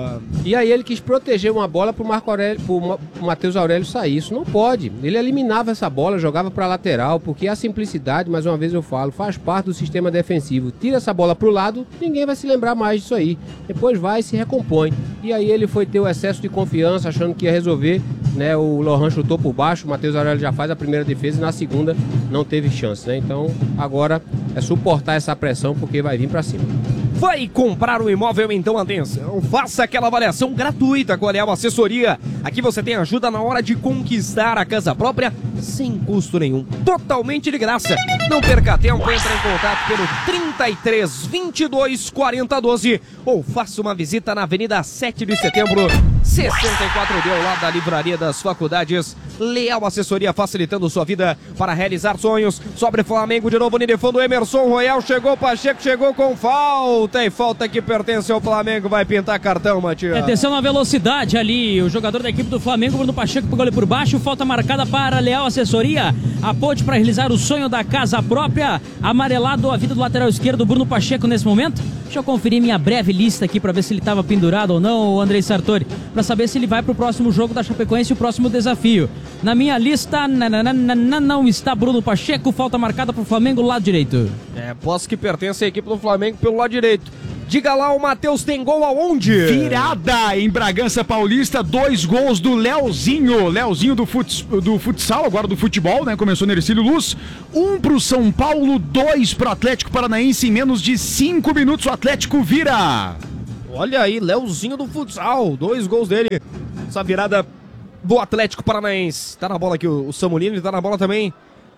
E aí ele quis proteger uma bola pro Marco Aurélio, pro Matheus Aurélio sair, isso não pode, ele eliminava essa bola, jogava pra lateral, porque a simplicidade, mais uma vez eu falo, faz parte do sistema defensivo. Tira essa bola pro lado, ninguém vai se lembrar mais disso aí. Depois vai e se recompõe. E aí ele foi ter o excesso de confiança, achando que ia resolver, né? O Lohan chutou por baixo, o Matheus Aurélio já faz a primeira defesa e na segunda não teve chance, né? Então agora é suportar essa pressão, porque vai vir pra cima. Vai comprar um imóvel? Então atenção, faça aquela avaliação gratuita com a Leal Assessoria. Aqui você tem ajuda na hora de conquistar a casa própria sem custo nenhum, totalmente de graça. Não perca tempo, entre em contato pelo trinta e três, vinte e dois, quarenta, doze ou faça uma visita na Avenida sete de Setembro, sessenta e quatro D, ao lado da Livraria das Faculdades. Leal Assessoria, facilitando sua vida para realizar sonhos. Sobre Flamengo de novo, Nidefão do Emerson Royal, chegou Pacheco, chegou com falta. tem falta que pertence ao Flamengo, vai pintar cartão, Matias. É, desceu na velocidade ali, o jogador da equipe do Flamengo, Bruno Pacheco, pegou ali por baixo, falta marcada para Leal Assessoria, a ponte para realizar o sonho da casa própria, amarelado a vida do lateral esquerdo, Bruno Pacheco nesse momento. Deixa eu conferir minha breve lista aqui para ver se ele estava pendurado ou não, o Andrei Sartori, para saber se ele vai para o próximo jogo da Chapecoense e o próximo desafio. Na minha lista, nananana, não está Bruno Pacheco, falta marcada para o Flamengo, lado direito. É, posse que pertence à equipe do Flamengo pelo lado direito. Diga lá, o Matheus tem gol aonde? Virada em Bragança Paulista, dois gols do Leozinho. Leozinho do, futs, do futsal, agora do futebol, né? Começou no Ercílio Luz. Um pro São Paulo, dois pro Atlético Paranaense. Em menos de cinco minutos o Atlético vira. Olha aí, Leozinho do futsal, dois gols dele. Essa virada do Atlético Paranaense. Tá na bola aqui o, o Samulino e tá na bola também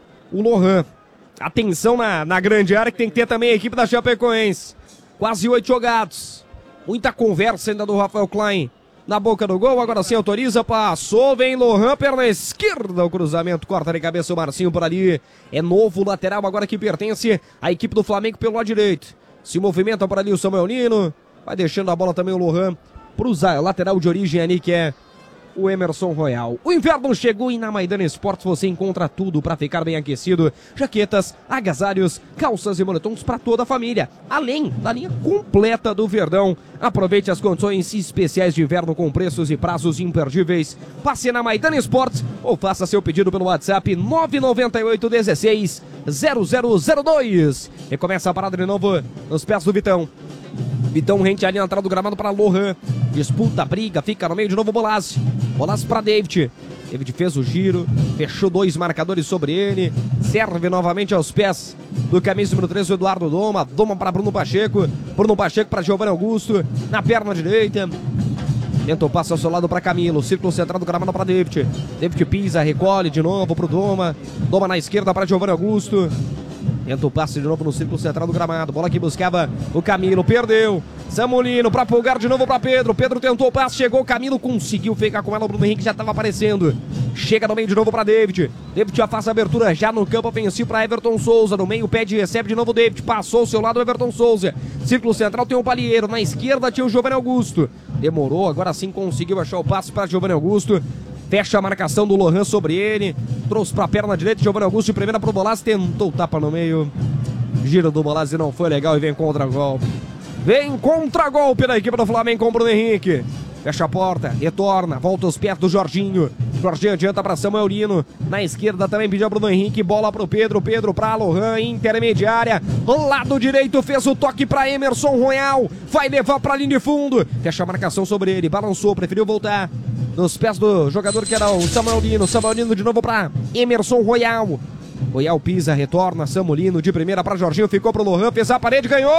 o Lohan. Atenção na, na grande área que tem que ter também a equipe da Chapecoense. Quase oito jogados. Muita conversa ainda do Rafael Klein. Na boca do gol, agora sim autoriza. Passou, vem Lohan, perna esquerda. O cruzamento, corta de cabeça o Marcinho por ali. É novo lateral agora que pertence à equipe do Flamengo pelo lado direito. Se movimenta por ali o Samuel Nino. Vai deixando a bola também o Lohan pro lateral de origem ali que é o Emerson Royal. O inverno chegou e na Maidana Esportes você encontra tudo para ficar bem aquecido. Jaquetas, agasalhos, calças e moletons para toda a família. Além da linha completa do Verdão. Aproveite as condições especiais de inverno com preços e prazos imperdíveis. Passe na Maidana Esportes ou faça seu pedido pelo WhatsApp nove nove oito um seis zero zero zero dois. E começa a parada de novo nos pés do Vitão. Vitão rente ali na entrada do gramado para Lohan. Disputa, briga, fica no meio de novo Bolassi. Bolassi para David. David fez o giro, fechou dois marcadores sobre ele. Serve novamente aos pés do camisa número três, o Eduardo Doma. Doma para Bruno Pacheco. Bruno Pacheco para Giovanni Augusto. Na perna direita. Tenta o passe ao seu lado para Camilo. Círculo central do gramado para David. David pisa, recolhe de novo para o Doma. Doma na esquerda para Giovanni Augusto. Tenta o passe de novo no círculo central do gramado. Bola que buscava o Camilo, perdeu. Samulino para Pulgar de novo para Pedro. Pedro tentou o passe, chegou o Camilo, conseguiu ficar com ela. O Bruno Henrique já estava aparecendo. Chega no meio de novo para David. David já faz a abertura já no campo ofensivo para Everton Souza. No meio pede, recebe de novo o David. Passou ao seu lado o Everton Souza. Círculo central tem o Palheiro. Na esquerda tinha o Giovanni Augusto. Demorou, agora sim conseguiu achar o passe para Giovanni Augusto. Fecha a marcação do Lohan sobre ele. Trouxe para a perna direita, Giovanni Augusto de primeira para o Bolassi. Tentou o tapa no meio. Giro do Bolassi não foi legal e vem contra-golpe. Vem contra-golpe da equipe do Flamengo com o Bruno Henrique. Fecha a porta, retorna, volta os pés do Jorginho. Jorginho adianta para Samuel Nino. Na esquerda também pediu Bruno Henrique. Bola para o Pedro, Pedro para Lohan, intermediária. Lado direito fez o toque para Emerson Royal. Vai levar para a linha de fundo. Fecha a marcação sobre ele, balançou, preferiu voltar nos pés do jogador que era o Samuel Nino. Samuel Nino de novo para Emerson Royal. Royal pisa, retorna, Samulino de primeira para Jorginho, ficou pro Lohan, fez a parede, ganhou!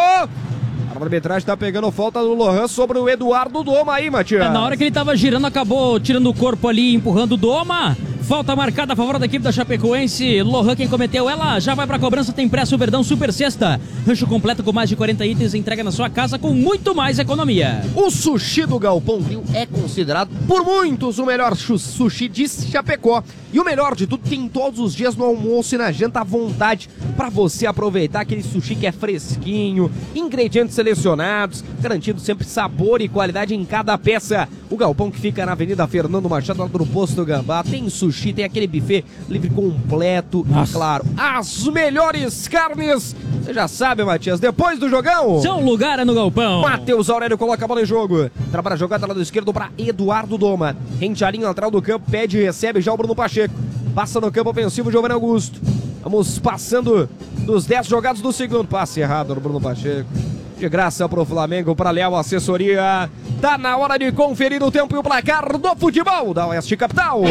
A arbitragem tá pegando falta do Lohan sobre o Eduardo Doma aí, Matias. É, na hora que ele tava girando, acabou tirando o corpo ali, empurrando o Doma. Falta marcada a favor da equipe da Chapecoense. Lohan quem cometeu ela, já vai pra cobrança, tem pressa o Verdão Super Sexta. Rancho completo com mais de quarenta itens, entrega na sua casa com muito mais economia. O sushi do Galpão Grill é considerado por muitos o melhor sushi de Chapecó. E o melhor de tudo, tem todos os dias no almoço e na janta à vontade para você aproveitar aquele sushi que é fresquinho, ingredientes selecionados, garantindo sempre sabor e qualidade em cada peça. O Galpão que fica na Avenida Fernando Machado, lá do Posto Gambá, tem sushi, tem aquele buffet livre completo. Nossa. E claro, as melhores carnes. Você já sabe, Matias, depois do jogão, seu lugar é no Galpão. Matheus Aurélio coloca a bola em jogo. Trabalha a jogada lado esquerdo para Eduardo Doma. Rente a linha lateral do campo, pede e recebe já o Bruno Pacheco. Passa no campo ofensivo, Giovanni Augusto. Vamos passando dos dez jogados do segundo. Passe errado no Bruno Pacheco. De graça pro Flamengo, para Leal Assessoria. Tá na hora de conferir o tempo e o placar do futebol da Oeste Capital.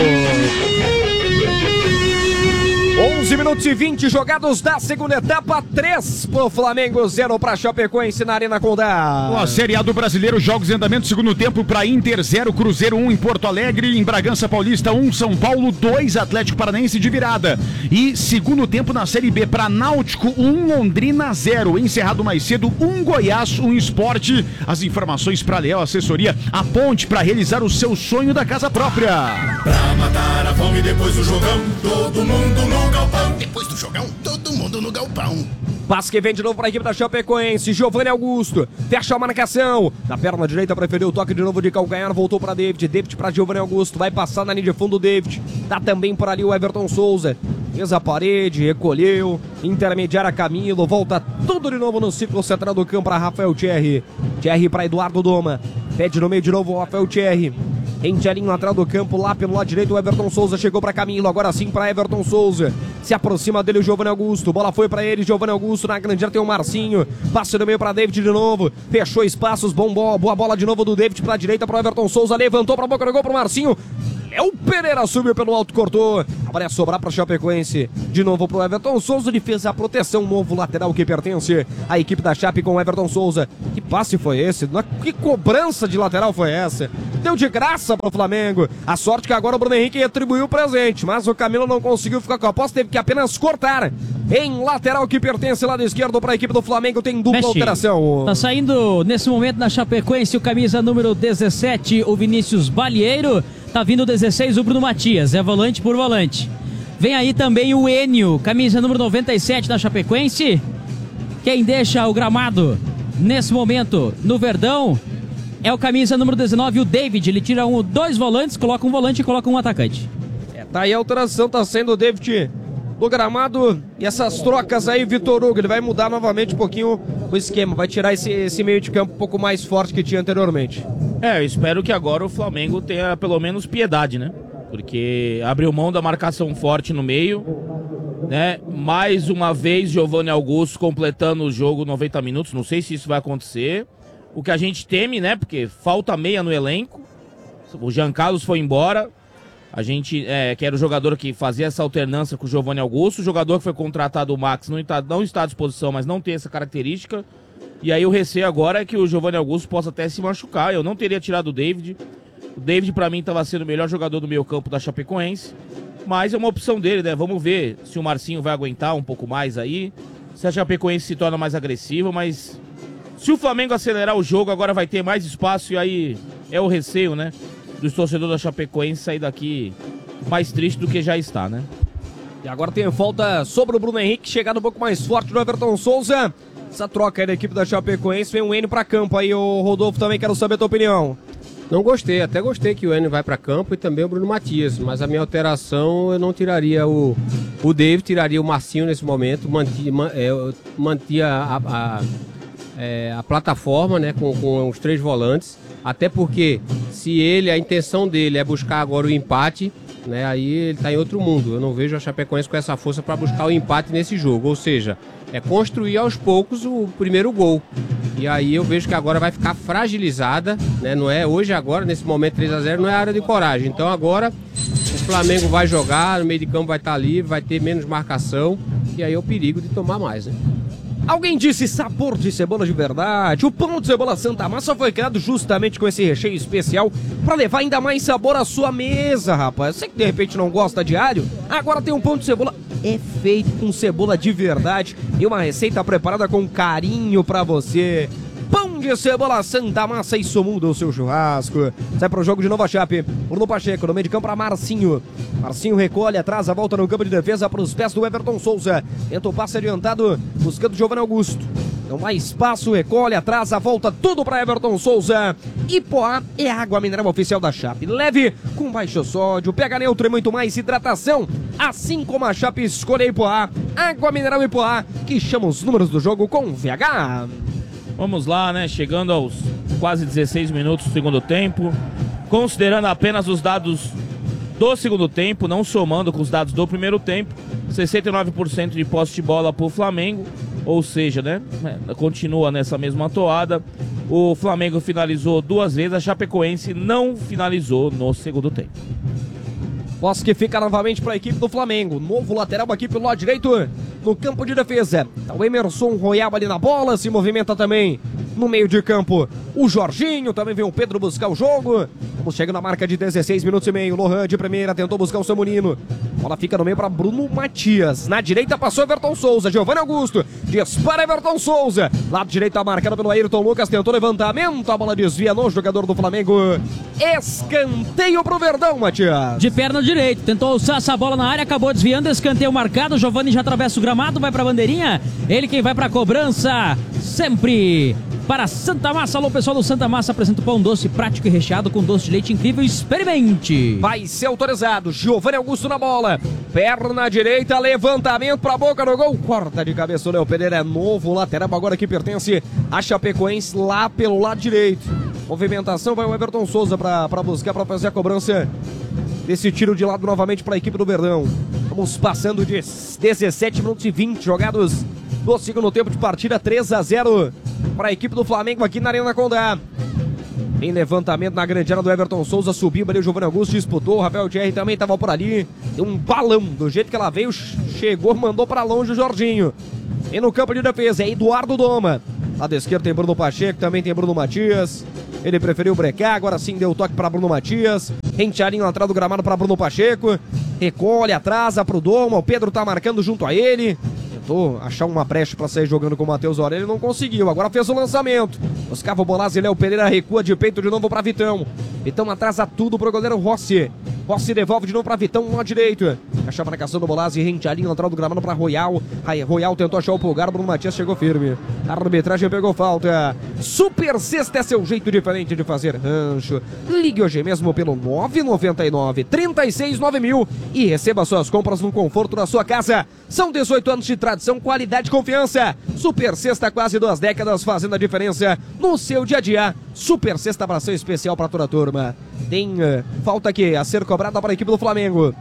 onze minutos e vinte jogados da segunda etapa, três pro Flamengo, zero pra Chapecoense na Arena Condá. A Série A do Brasileiro, jogos em andamento, segundo tempo para Inter, zero, Cruzeiro um em Porto Alegre, em Bragança Paulista um, São Paulo dois, Atlético Paranaense de virada. E segundo tempo na Série B para Náutico um, Londrina zero, encerrado mais cedo um, Goiás um, Sport. As informações para Leal Assessoria, a ponte para realizar o seu sonho da casa própria. Pra matar a fome depois do jogão, todo mundo no no galpão. Depois do jogão, todo mundo no galpão. Passe que vem de novo para a equipe da Chapecoense. Giovanni Augusto fecha a marcação. Na perna direita preferiu o toque de novo de calcanhar. Voltou para David. David para Giovanni Augusto. Vai passar na linha de fundo o David. Tá também por ali o Everton Souza. Fez a parede, recolheu. Intermediária Camilo. Volta tudo de novo no círculo central do campo para Rafael Thierry. Thierry para Eduardo Doma. Pede no meio de novo o Rafael Thierry. Rente a linha lateral do campo, lá pelo lado direito o Everton Souza, chegou para Camilo, agora sim para Everton Souza, se aproxima dele o Giovanni Augusto, bola foi para ele, Giovanni Augusto, na grande área tem o Marcinho, passe no meio para David de novo, fechou espaços, bom bola, boa bola de novo do David para a direita para o Everton Souza, levantou para a boca do gol para o Marcinho, é o Pereira, subiu pelo alto, cortou, agora é sobrar para Chapecoense, de novo para o Everton Souza, ele fez a proteção, novo lateral que pertence à equipe da Chape com o Everton Souza, que passe foi esse? Que cobrança de lateral foi essa? Deu de graça para o Flamengo, a sorte que agora o Bruno Henrique retribuiu o presente, mas o Camilo não conseguiu ficar com a posse, teve que apenas cortar, em lateral que pertence lado esquerdo para a equipe do Flamengo, tem dupla Mexe. alteração. Tá saindo nesse momento na Chapecoense o camisa número dezessete, o Vinícius Balieiro. Tá vindo o dezesseis, o Bruno Matias, é volante por volante. Vem aí também o Enio, camisa número noventa e sete da Chapecoense. Quem deixa o gramado nesse momento no Verdão é o camisa número dezenove, o David. Ele tira um, dois volantes, coloca um volante e coloca um atacante. É, tá aí a alteração, tá sendo o David do gramado. E essas trocas aí, Vitor Hugo, ele vai mudar novamente um pouquinho o esquema. Vai tirar esse, esse meio de campo um pouco mais forte que tinha anteriormente. É, eu espero que agora o Flamengo tenha pelo menos piedade, né? Porque abriu mão da marcação forte no meio, né? Mais uma vez, Giovanni Augusto completando o jogo noventa minutos. Não sei se isso vai acontecer. O que a gente teme, né? Porque falta meia no elenco. O Jean Carlos foi embora. A gente, é, que era o jogador que fazia essa alternância com o Giovanni Augusto. O jogador que foi contratado, o Max, não está, não está à disposição, mas não tem essa característica. E aí o receio agora é que o Giovanni Augusto possa até se machucar. Eu não teria tirado o David. O David, pra mim, estava sendo o melhor jogador do meio campo da Chapecoense. Mas é uma opção dele, né? Vamos ver se o Marcinho vai aguentar um pouco mais aí. Se a Chapecoense se torna mais agressiva, mas... Se o Flamengo acelerar o jogo, agora vai ter mais espaço. E aí é o receio, né? Dos torcedores da Chapecoense sair daqui mais triste do que já está, né? E agora tem falta sobre o Bruno Henrique, chegando um pouco mais forte no Everton Souza. Essa troca aí da equipe da Chapecoense, vem o Enio pra campo aí, o Rodolfo, também quero saber a tua opinião. Não gostei, até gostei que o Enio vai para campo e também o Bruno Matias, mas a minha alteração eu não tiraria o, o David, tiraria o Marcinho nesse momento, mantia, man, é, mantia a, a, é, a plataforma, né, com, com os três volantes, até porque se ele, a intenção dele é buscar agora o empate, né, aí ele está em outro mundo. Eu não vejo a Chapecoense com essa força para buscar o empate nesse jogo, ou seja, é construir aos poucos o primeiro gol. E aí eu vejo que agora vai ficar fragilizada, né? Não é hoje, agora, nesse momento três a zero, não é área de coragem. Então agora o Flamengo vai jogar, no meio de campo vai estar livre, vai ter menos marcação, e aí é o perigo de tomar mais, né? Alguém disse sabor de cebola de verdade. O pão de cebola Santa Massa foi criado justamente com esse recheio especial para levar ainda mais sabor à sua mesa, rapaz. Você que de repente não gosta de alho, agora tem um pão de cebola. É feito com cebola de verdade e uma receita preparada com carinho para você. Pão de cebola Santa Massa, isso muda o seu churrasco. Sai pro jogo de novo a Chape. Bruno Pacheco no meio de campo para Marcinho. Marcinho recolhe atrás, a volta no campo de defesa para os pés do Everton Souza. Tenta o passe adiantado, buscando o Giovanni Augusto. Não há espaço, recolhe atrás, a volta tudo para Everton Souza. Ipoá é a água mineral oficial da Chape. Leve, com baixo sódio, pega neutro e muito mais hidratação. Assim como a Chape escolhe Ipoá. Água mineral Ipoá, que chama os números do jogo com V H. Vamos lá, né? Chegando aos quase dezesseis minutos do segundo tempo. Considerando apenas os dados do segundo tempo, não somando com os dados do primeiro tempo. sessenta e nove por cento de posse de bola para o Flamengo. Ou seja, né? Continua nessa mesma toada. O Flamengo finalizou duas vezes, a Chapecoense não finalizou no segundo tempo. Posse que fica novamente para a equipe do Flamengo. Novo lateral aqui pelo lado direito no campo de defesa. Tá o Emerson Royal ali na bola, se movimenta também no meio de campo. O Jorginho, também vem o Pedro buscar o jogo. Vamos chegando na marca de dezesseis minutos e meio. Lohan de primeira, tentou buscar o Samurino. Bola fica no meio para Bruno Matias. Na direita passou Everton Souza. Giovanni Augusto. Dispara Everton Souza. Lado direito tá marcado pelo Ayrton Lucas. Tentou levantamento. A bola desvia no jogador do Flamengo. Escanteio pro Verdão, Matias. De perna direita. Tentou alçar essa bola na área. Acabou desviando. Escanteio marcado. Giovanni já atravessa o gramado. Vai pra bandeirinha. Ele quem vai pra cobrança. Sempre para Santa Massa. Alô, pessoal do Santa Massa. Apresenta o pão doce prático e recheado com doce de leite incrível. Experimente. Vai ser autorizado. Giovanni Augusto na bola. Perna direita, levantamento pra boca do gol. Corta de cabeça o Léo Pereira. É novo lateral agora que pertence a Chapecoense lá pelo lado direito. Movimentação, vai o Everton Souza pra, pra buscar, pra fazer a cobrança desse tiro de lado novamente pra equipe do Verdão. Vamos passando de dezessete minutos e vinte jogados do segundo tempo de partida. Três a zero pra equipe do Flamengo aqui na Arena Condá. Em levantamento na grande área do Everton Souza, subiu ali o Giovanni Augusto, disputou, o Rafael Thierry também estava por ali, deu um balão, do jeito que ela veio, chegou, mandou para longe o Jorginho. E no campo de defesa é Eduardo Doma, lado esquerdo tem Bruno Pacheco, também tem Bruno Matias, ele preferiu brecar, agora sim deu toque para Bruno Matias, Rentearinho atrás do gramado para Bruno Pacheco, recolhe, atrasa para o Doma, o Pedro tá marcando junto a ele, tentou achar uma brecha para sair jogando com o Matheus Aurélio, não conseguiu, agora fez o lançamento. Buscava o Bolazzi e Léo Pereira recua de peito de novo para Vitão. Vitão atrasa tudo pro goleiro Rossi. Rossi devolve de novo para Vitão no lado direito. Achava a marcação do Bolazzi, Rentearinho lateral do gramado para Royal. Aí Royal tentou achar o pulgar, Bruno Matias chegou firme. A arbitragem pegou falta. Super Sexta é seu jeito diferente de fazer rancho. Ligue hoje mesmo pelo nove nove nove, três seis nove mil e receba suas compras no conforto da sua casa. São dezoito anos de tradição, qualidade e confiança. Super Sexta, quase duas décadas fazendo a diferença no seu dia a dia. Super Sexta, abração especial para toda a turma. Tem uh, falta aqui a ser cobrada para a equipe do Flamengo.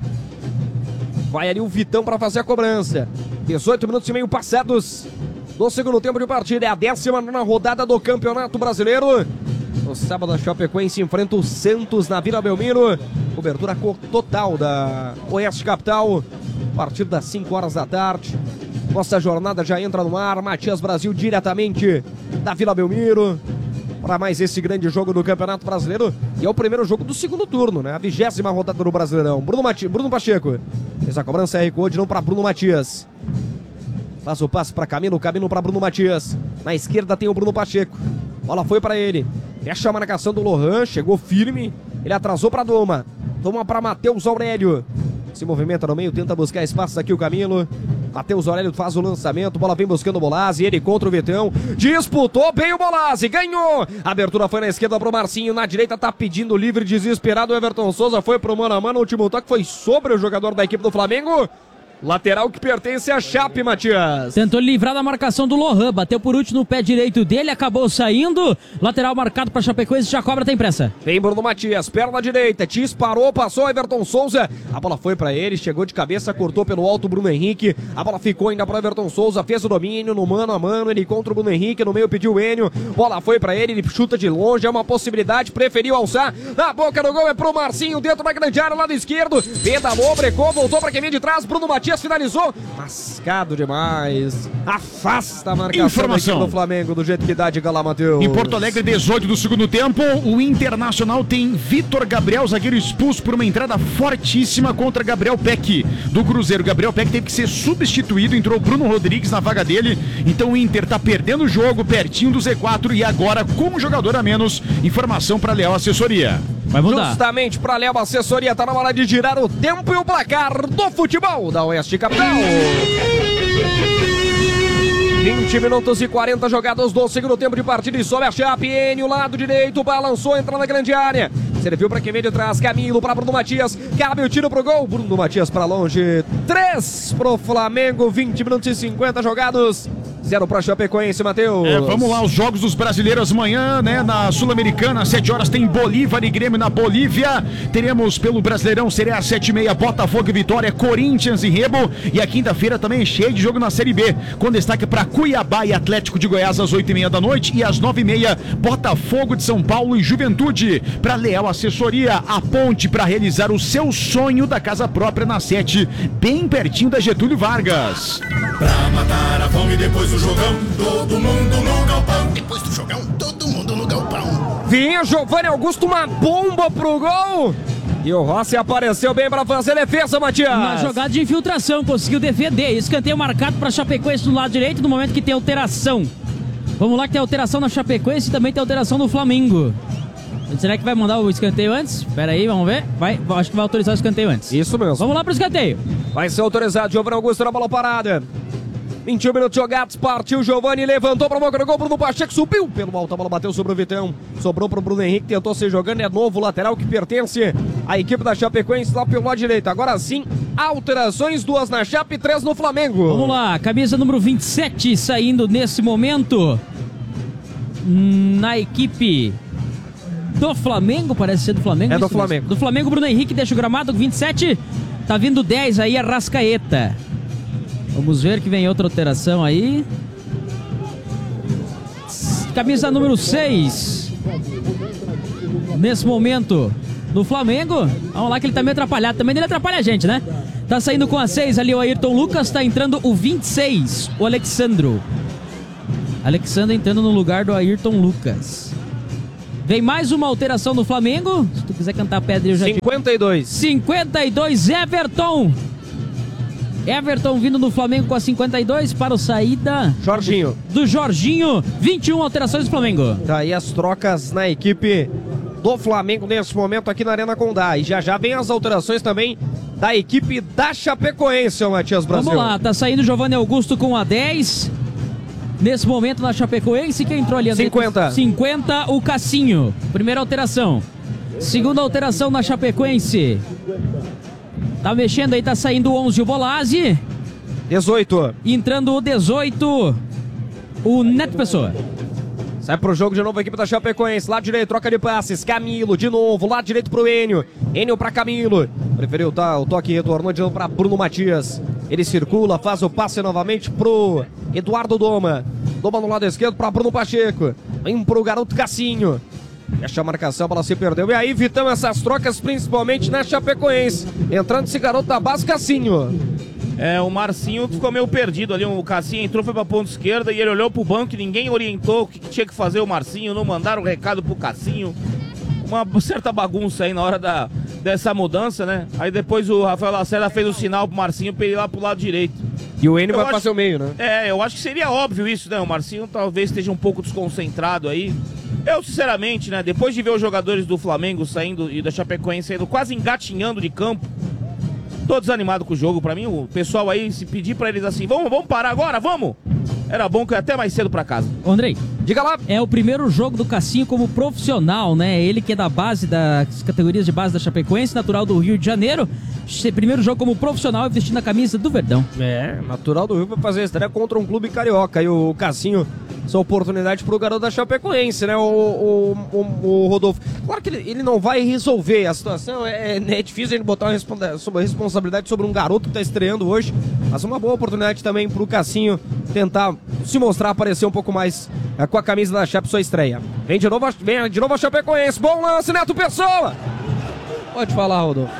Vai ali o Vitão para fazer a cobrança. dezoito minutos e meio passados no segundo tempo de partida. É a décima nona rodada do Campeonato Brasileiro. No sábado a Chapecoense enfrenta o Santos na Vila Belmiro. Cobertura total da Oeste Capital. A partir das cinco horas da tarde. Nossa jornada já entra no ar. Matias Brasil diretamente da Vila Belmiro para mais esse grande jogo do Campeonato Brasileiro. E é o primeiro jogo do segundo turno, né? A vigésima rodada do Brasileirão. Bruno, Mati... Bruno Pacheco fez a cobrança, recuou de novo para Bruno Matias. Faz o passe para Camilo, Camilo para Bruno Matias. Na esquerda tem o Bruno Pacheco. Bola foi para ele. Fecha a marcação do Lohan, chegou firme. Ele atrasou para Doma. Doma para Matheus Aurélio. Se movimenta no meio, tenta buscar espaço aqui o Camilo. Matheus Aurélio faz o lançamento, bola vem buscando o Bolazzi, ele contra o Vitão, disputou bem o Bolazzi, ganhou, abertura foi na esquerda pro Marcinho, na direita tá pedindo livre, desesperado o Everton Souza, foi pro mano a mano, o último toque foi sobre o jogador da equipe do Flamengo. Lateral que pertence a Chape, Matias. Tentou livrar da marcação do Lohan, bateu por último no pé direito dele, acabou saindo. Lateral marcado para Chapecoense, já cobra, tem pressa. Vem Bruno Matias, perna direita, disparou, passou Everton Souza. A bola foi para ele, chegou de cabeça, cortou pelo alto Bruno Henrique. A bola ficou ainda para Everton Souza, fez o domínio no mano a mano, ele contra o Bruno Henrique, no meio pediu o Enio. Bola foi para ele, ele chuta de longe, é uma possibilidade, preferiu alçar. Na boca do gol é pro Marcinho, dentro da grande área, lado esquerdo. Pedalou, brecou, voltou para quem vem de trás, Bruno Matias finalizou, mascado demais, afasta a marcação Informação do Flamengo do jeito que dá, de lá, Matheus. Em Porto Alegre, dezoito do segundo tempo, o Internacional tem Vitor Gabriel, zagueiro expulso por uma entrada fortíssima contra Gabriel Peck do Cruzeiro. Gabriel Peck teve que ser substituído, entrou Bruno Rodrigues na vaga dele, então o Inter tá perdendo o jogo, pertinho do Z quatro e agora com um jogador a menos. Informação para Leal Assessoria. Vai mudar. Justamente para Léo Assessoria, tá na hora de girar o tempo e o placar do futebol da Oeste Capital. vinte minutos e quarenta jogados do segundo tempo de partida e sobe a Chape, Enio, lado direito, balançou, entra na grande área. Serviu para quem vem de trás, Camilo para Bruno Matias, cabe o tiro pro gol, Bruno Matias para longe, três pro Flamengo, vinte minutos e cinquenta jogados. Zero para Chapecoense, Matheus. É, vamos lá, os jogos dos brasileiros amanhã, né? Na Sul-Americana, às sete horas tem Bolívar e Grêmio na Bolívia. Teremos pelo Brasileirão, seria às sete e meia, Botafogo e Vitória, Corinthians e Remo. E a quinta-feira também é cheio de jogo na Série B, com destaque para Cuiabá e Atlético de Goiás às oito e meia da noite. E às nove e meia, Botafogo de São Paulo e Juventude. Para Leal Assessoria, a ponte para realizar o seu sonho da casa própria na sete, bem pertinho da Getúlio Vargas. Pra matar a fome depois do jogão, todo mundo no galpão. Depois do jogão, todo mundo no galpão. Vinha Giovanni Augusto, uma bomba pro gol. E o Rossi apareceu bem para fazer defesa, Matias. Na jogada de infiltração, conseguiu defender. Escanteio marcado para Chapecoense no lado direito, no momento que tem alteração. Vamos lá que tem alteração na Chapecoense e também tem alteração no Flamengo. Será que vai mandar o escanteio antes? Pera aí, vamos ver. Vai, acho que vai autorizar o escanteio antes. Isso mesmo. Vamos lá pro escanteio. Vai ser autorizado. Giovanni Augusto na bola parada. vinte e um minutos jogados. Partiu Giovanni. Levantou para boca do gol. Bruno Pacheco subiu pelo alto. A bola bateu sobre o Vitão. Sobrou pro Bruno Henrique. Tentou ser jogando. É novo lateral que pertence à equipe da Chapecoense lá pelo lado direito. Agora sim, alterações. Duas na Chape, três no Flamengo. Vamos lá. Camisa número vinte e sete saindo nesse momento. Na equipe do Flamengo, parece ser do Flamengo. É do isso Flamengo. mesmo. Do Flamengo, Bruno Henrique deixa o gramado, vinte e sete. Tá vindo dez aí, Arrascaeta. Vamos ver que vem outra alteração aí. Camisa número seis. Nesse momento, do Flamengo. Vamos lá que ele tá meio atrapalhado. Também ele atrapalha a gente, né? Tá saindo com a seis ali o Ayrton Lucas. Tá entrando o vinte e seis, o Alexandro. Alexandre entrando no lugar do Ayrton Lucas. Vem mais uma alteração no Flamengo. Se tu quiser cantar pedra, eu já cinquenta e dois. cinquenta e dois, Everton. Everton vindo no Flamengo com a cinquenta e dois para o saída. Jorginho. Do Jorginho. vinte e um alterações do Flamengo. Tá aí as trocas na equipe do Flamengo nesse momento aqui na Arena Condá. E já já vem as alterações também da equipe da Chapecoense, o Matias Brasil. Vamos lá, tá saindo Giovanni Augusto com a dez. Nesse momento na Chapecoense, quem entrou ali? cinquenta. cinquenta, o Cassinho. Primeira alteração. Segunda alteração na Chapecoense. Tá mexendo aí, tá saindo o onze, o Bolazzi. dezoito. Entrando o dezoito, o Neto Pessoa. Sai pro jogo de novo a equipe da Chapecoense. Lado direito, troca de passes. Camilo de novo. Lado direito pro Enio. Enio pra Camilo. Preferiu tá, o toque, retornou de novo pra Bruno Matias. Ele circula, faz o passe novamente pro Eduardo Doma. Doma no lado esquerdo pra Bruno Pacheco. Vem pro garoto Cassinho. Fecha a marcação, a bola se perdeu. E aí, Vitão, essas trocas principalmente na Chapecoense. Entrando esse garoto da base, Cassinho. É, o Marcinho ficou meio perdido ali. O Cassinho entrou, foi pra ponta esquerda e ele olhou pro banco e ninguém orientou o que tinha que fazer o Marcinho. Não mandaram o recado pro Cassinho. Uma certa bagunça aí na hora da, dessa mudança, né? Aí depois o Rafael Lacerda fez o sinal pro Marcinho pra ele ir lá pro lado direito. E o Enio vai acho, passar o meio, né? É, eu acho que seria óbvio isso, né? O Marcinho talvez esteja um pouco desconcentrado aí. Eu, sinceramente, né? Depois de ver os jogadores do Flamengo saindo e da Chapecoense saindo quase engatinhando de campo, tô desanimado com o jogo. Pra mim, o pessoal aí, se pedir pra eles assim, vamos, vamos parar agora, vamos! Era bom que eu ia até mais cedo pra casa. Andrei, diga lá. É o primeiro jogo do Cassinho como profissional, né? Ele que é da base, das categorias de base da Chapecoense, natural do Rio de Janeiro. Primeiro jogo como profissional e vestindo a camisa do Verdão. É, natural do Rio pra fazer estreia contra um clube carioca. E o Cassinho, essa oportunidade pro garoto da Chapecoense, né? O, o, o, o Rodolfo. Claro que ele, ele não vai resolver a situação. É, é difícil a gente botar uma responsa- sobre responsabilidade sobre um garoto que tá estreando hoje. Mas uma boa oportunidade também pro Cassinho tentar se mostrar, aparecer um pouco mais é, com a camisa da Chape, sua estreia. Vem de novo, a, vem de novo a Chapecoense. Bom lance, Neto Pessoa. Pode falar, Rodolfo.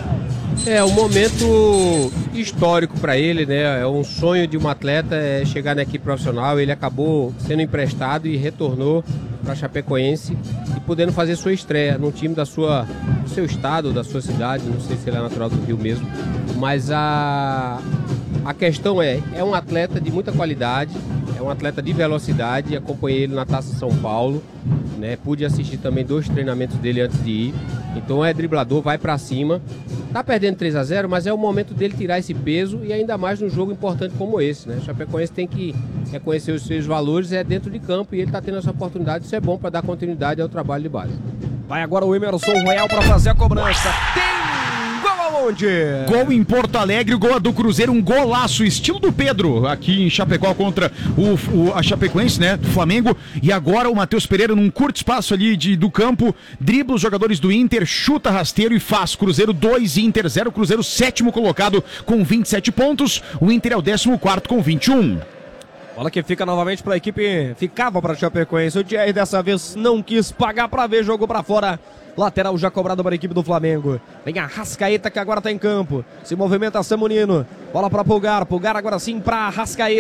É um momento histórico para ele, né? É um sonho de um atleta é chegar na equipe profissional. Ele acabou sendo emprestado e retornou para Chapecoense e podendo fazer sua estreia num time da sua, do seu estado, da sua cidade. Não sei se ele é natural do Rio mesmo, mas a a questão é, é um atleta de muita qualidade, é um atleta de velocidade. Acompanhei ele na Taça São Paulo, né? Pude assistir também dois treinamentos dele antes de ir. Então é driblador, vai pra cima. Tá perdendo três a zero, mas é o momento dele tirar esse peso e ainda mais num jogo importante como esse, né? O Chapecoense tem que reconhecer os seus valores, é dentro de campo, e ele tá tendo essa oportunidade. Isso é bom para dar continuidade ao trabalho de base. Vai agora o Emerson Royal para fazer a cobrança. Tem gol aonde? Gol em Porto Alegre, gol do Cruzeiro, um golaço, estilo do Pedro, aqui em Chapecó contra o, o, a Chapecoense, né, do Flamengo. E agora o Matheus Pereira, num curto espaço ali de, do campo, dribla os jogadores do Inter, chuta rasteiro e faz. Cruzeiro dois, Inter zero, Cruzeiro sétimo colocado com vinte e sete pontos, o Inter é o décimo quarto com vinte e um. Bola que fica novamente para a equipe, ficava para a Chapecoense. O Thierry dessa vez não quis pagar para ver, jogou para fora. Lateral já cobrado para a equipe do Flamengo. Vem a Arrascaeta que agora está em campo. Se movimenta Samunino. Bola para Pulgar. Pulgar agora sim para Arrascaeta.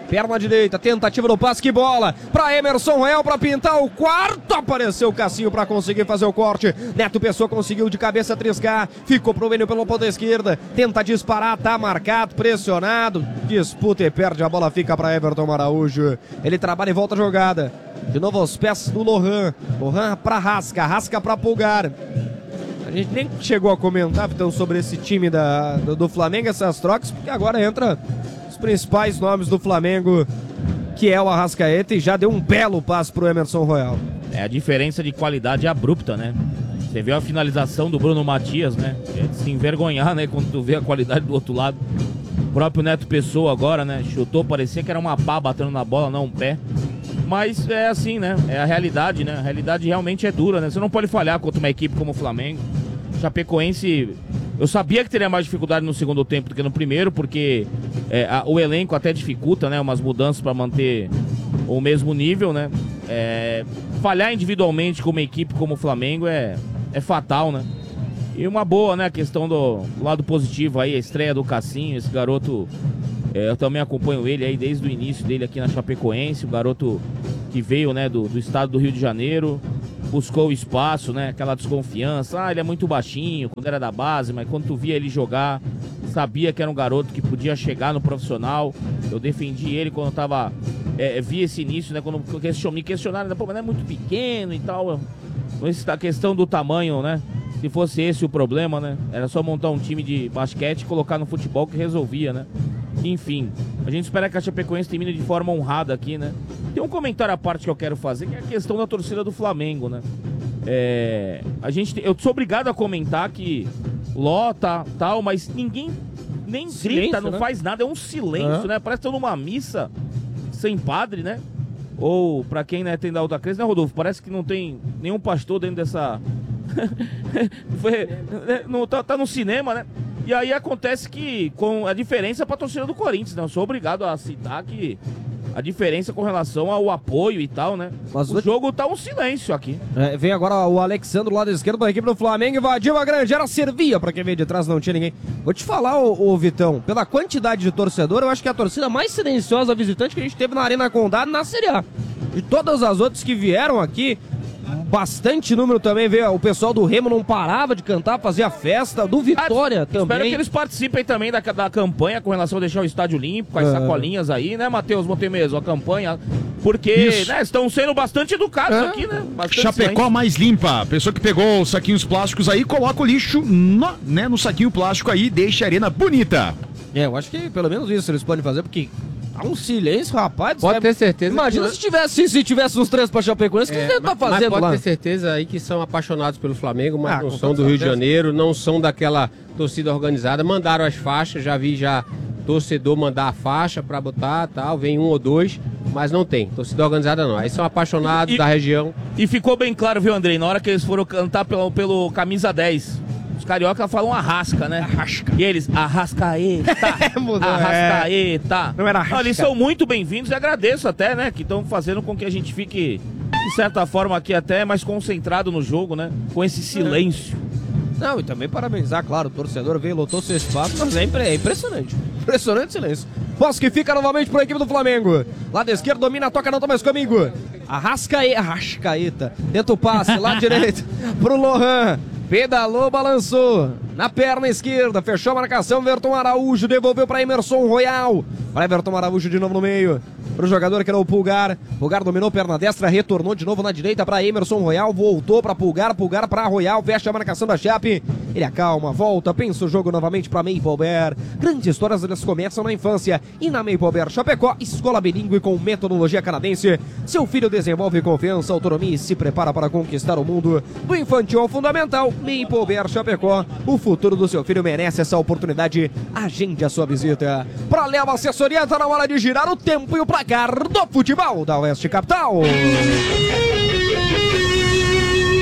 Perna direita, tentativa do passe, que bola pra Emerson Royal pra pintar o quarto. Apareceu o Cassinho pra conseguir fazer o corte. Neto Pessoa conseguiu de cabeça triscar. Ficou pro Vênio pela ponta esquerda. Tenta disparar, tá marcado, pressionado. Disputa e perde a bola, fica pra Everton Araújo. Ele trabalha e volta a jogada. De novo aos pés do Lohan. Lohan pra Rasca, Rasca pra Pulgar. A gente nem chegou a comentar, então, sobre esse time da, do, do Flamengo, essas trocas, porque agora entra os principais nomes do Flamengo, que é o Arrascaeta, e já deu um belo passe pro Emerson Royal. É, a diferença de qualidade é abrupta, né? Você vê a finalização do Bruno Matias, né? É de se envergonhar, né? Quando tu vê a qualidade do outro lado. O próprio Neto Pessoa agora, né? Chutou, parecia que era uma pá batendo na bola, não um pé. Mas é assim, né? É a realidade, né? A realidade realmente é dura, né? Você não pode falhar contra uma equipe como o Flamengo. Chapecoense, eu sabia que teria mais dificuldade no segundo tempo do que no primeiro, porque é, a, o elenco até dificulta, né? Umas mudanças para manter o mesmo nível, né? É, falhar individualmente com uma equipe como o Flamengo é, é fatal, né? E uma boa, né? A questão do, do lado positivo aí, a estreia do Cassinho, esse garoto... É, eu também acompanho ele aí desde o início dele aqui na Chapecoense, o garoto que veio, né, do, do estado do Rio de Janeiro, buscou o espaço, né, aquela desconfiança, ah, ele é muito baixinho, quando era da base, mas quando tu via ele jogar, sabia que era um garoto que podia chegar no profissional. Eu defendi ele quando eu tava, é, vi esse início, né, quando me questionaram, pô, mas não é muito pequeno e tal, a questão do tamanho, né, se fosse esse o problema, né, era só montar um time de basquete e colocar no futebol que resolvia, né. Enfim, a gente espera que a Chapecoense termine de forma honrada aqui, né? Tem um comentário à parte que eu quero fazer, que é a questão da torcida do Flamengo, né? É, a gente, eu sou obrigado a comentar que lota, tal, mas ninguém nem Silêncio, grita, não né? faz nada, é um silêncio, Uhum. né? Parece que estão numa missa sem padre, né? Ou, pra quem, né, tem da outra crença, né, Rodolfo? Parece que não tem nenhum pastor dentro dessa... Foi, não, tá, tá no cinema, né? E aí acontece que com a diferença pra torcida do Corinthians, né? Eu sou obrigado a citar que a diferença com relação ao apoio e tal, né? Mas o o- jogo tá um silêncio aqui. É, vem agora o Alexandre do lado esquerdo da equipe do Flamengo, invadiu a grande área, servia pra quem veio de trás, não tinha ninguém. Vou te falar, ô, ô Vitão, pela quantidade de torcedor, eu acho que é a torcida mais silenciosa visitante que a gente teve na Arena Condado na Série A. De todas as outras que vieram aqui, bastante número também veio. O pessoal do Remo não parava de cantar, fazia festa, do Vitória Ah, Espero também. que eles participem também da, da campanha com relação a deixar o estádio limpo, com as É. sacolinhas aí, né, Matheus Montemeso? A campanha, porque Isso. né, estão sendo bastante educados É. aqui, né? Bastante Chapecó silêncio. mais limpa. A pessoa que pegou os saquinhos plásticos aí, coloca o lixo no, né, no saquinho plástico aí, deixa a arena bonita. É, eu acho que pelo menos isso eles podem fazer, porque há um silêncio, rapaz. Pode sabe? ter certeza Imagina que- se tivesse, se tivesse uns três pra Chapecoense, o que É, você tá mas- mas fazendo pode lá? ter certeza aí que são apaixonados pelo Flamengo, mas Ah, não com são toda do Rio de certeza. Janeiro, não são daquela torcida organizada. Mandaram as faixas, já vi já torcedor mandar a faixa pra botar, tal, vem um ou dois, mas não tem. Torcida organizada não. Aí são apaixonados E- da região. E ficou bem claro, viu, Andrei? Na hora que eles foram cantar pelo, pelo camisa dez. Os carioca falam arrasca, né? Arrasca. E eles, arrascaeta, mudou, arrascaeta. Não era arrasca. Eles são muito bem-vindos e agradeço até, né? Que estão fazendo com que a gente fique, de certa forma, aqui até mais concentrado no jogo, né? Com esse silêncio. Não, e também parabenizar, claro, o torcedor veio, lotou seu espaço, mas é, impre- é impressionante. Impressionante silêncio. Posso que fica novamente para a equipe do Flamengo. Lado esquerdo domina, toca, não tá mais comigo. Arrascaeta, Arrascaeta. Tenta o passe, lado direito pro Lohan. Pedalou, balançou. Na perna esquerda, fechou a marcação. Everton Araújo devolveu para Emerson Royal. Para Everton Araújo de novo no meio. Para o jogador que era o Pulgar. Pulgar dominou perna destra, retornou de novo na direita para Emerson Royal. Voltou para Pulgar, Pulgar para Royal. Fecha a marcação da Chape. Ele acalma, volta, pensa o jogo novamente para Maple Bear. Grandes histórias elas começam na infância. E na Maple Bear Chapecó, escola bilíngue com metodologia canadense. Seu filho desenvolve confiança, autonomia e se prepara para conquistar o mundo. Do infantil ao fundamental, Maple Bear Chapecó. O futuro do seu filho merece essa oportunidade. Agende a sua visita. Para Leva Assessoria, tá na hora de girar o tempo e o placar do futebol da Oeste Capital.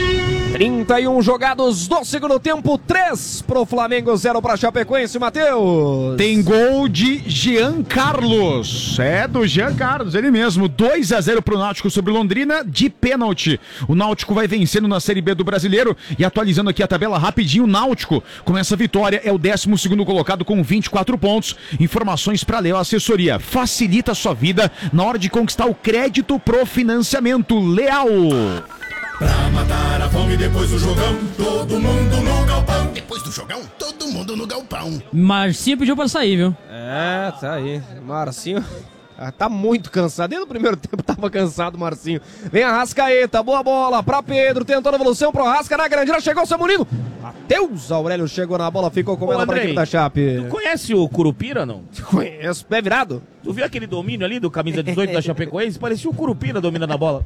trinta e um jogados do segundo tempo, três pro Flamengo, zero pra Chapecoense, Matheus. Tem gol de Jean Carlos. É do Jean Carlos, ele mesmo. dois a zero pro Náutico sobre Londrina de pênalti. O Náutico vai vencendo na Série B do Brasileiro e atualizando aqui a tabela rapidinho, o Náutico com essa vitória é o décimo segundo colocado com vinte e quatro pontos. Informações para Leal Assessoria. Facilita a sua vida na hora de conquistar o crédito pro financiamento. Leal. Pra matar a fome depois do jogão, todo mundo no galpão. Depois do jogão, todo mundo no galpão. Marcinho pediu pra sair, viu? É, tá aí. Marcinho ah, tá muito cansado. Desde o primeiro tempo tava cansado o Marcinho. Vem a Rascaeta, boa bola pra Pedro, tentou a evolução pro Rasca na grande área, chegou o seu Murilo. Matheus Aurélio chegou na bola, ficou com Ô, ela pra Andrei, equipe da Chape. Tu conhece o Curupira, não? Conheço, pé virado. Tu viu aquele domínio ali do camisa dezoito da Chapecoense? Parecia o Curupira dominando a bola.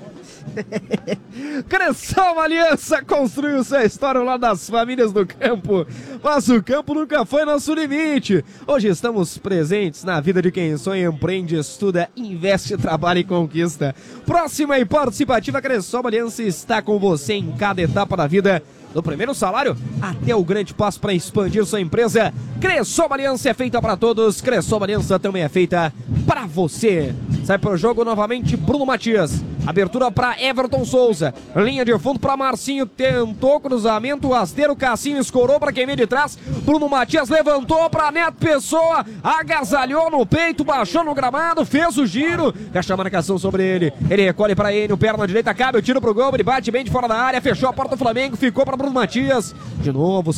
Cressol Aliança construiu sua história lá das famílias do campo, mas o campo nunca foi nosso limite. Hoje estamos presentes na vida de quem sonha, empreende, estuda, investe, trabalha e conquista. Próxima e participativa, Cressol Aliança está com você em cada etapa da vida, do primeiro salário até o grande passo para expandir sua empresa. Cressol Aliança é feita para todos, Cressol Aliança também é feita para você. Sai pro jogo novamente Bruno Matias, abertura para Everton Souza, linha de fundo para Marcinho, tentou cruzamento, rasteiro, Cassinho escorou para quem vem de trás, Bruno Matias levantou para Neto Pessoa, agasalhou no peito, baixou no gramado, fez o giro, fecha a marcação sobre ele, ele recolhe para ele, o perna direita, cabe o tiro pro gol, ele bate bem de fora da área, fechou a porta do Flamengo, ficou para Bruno Matias, de novo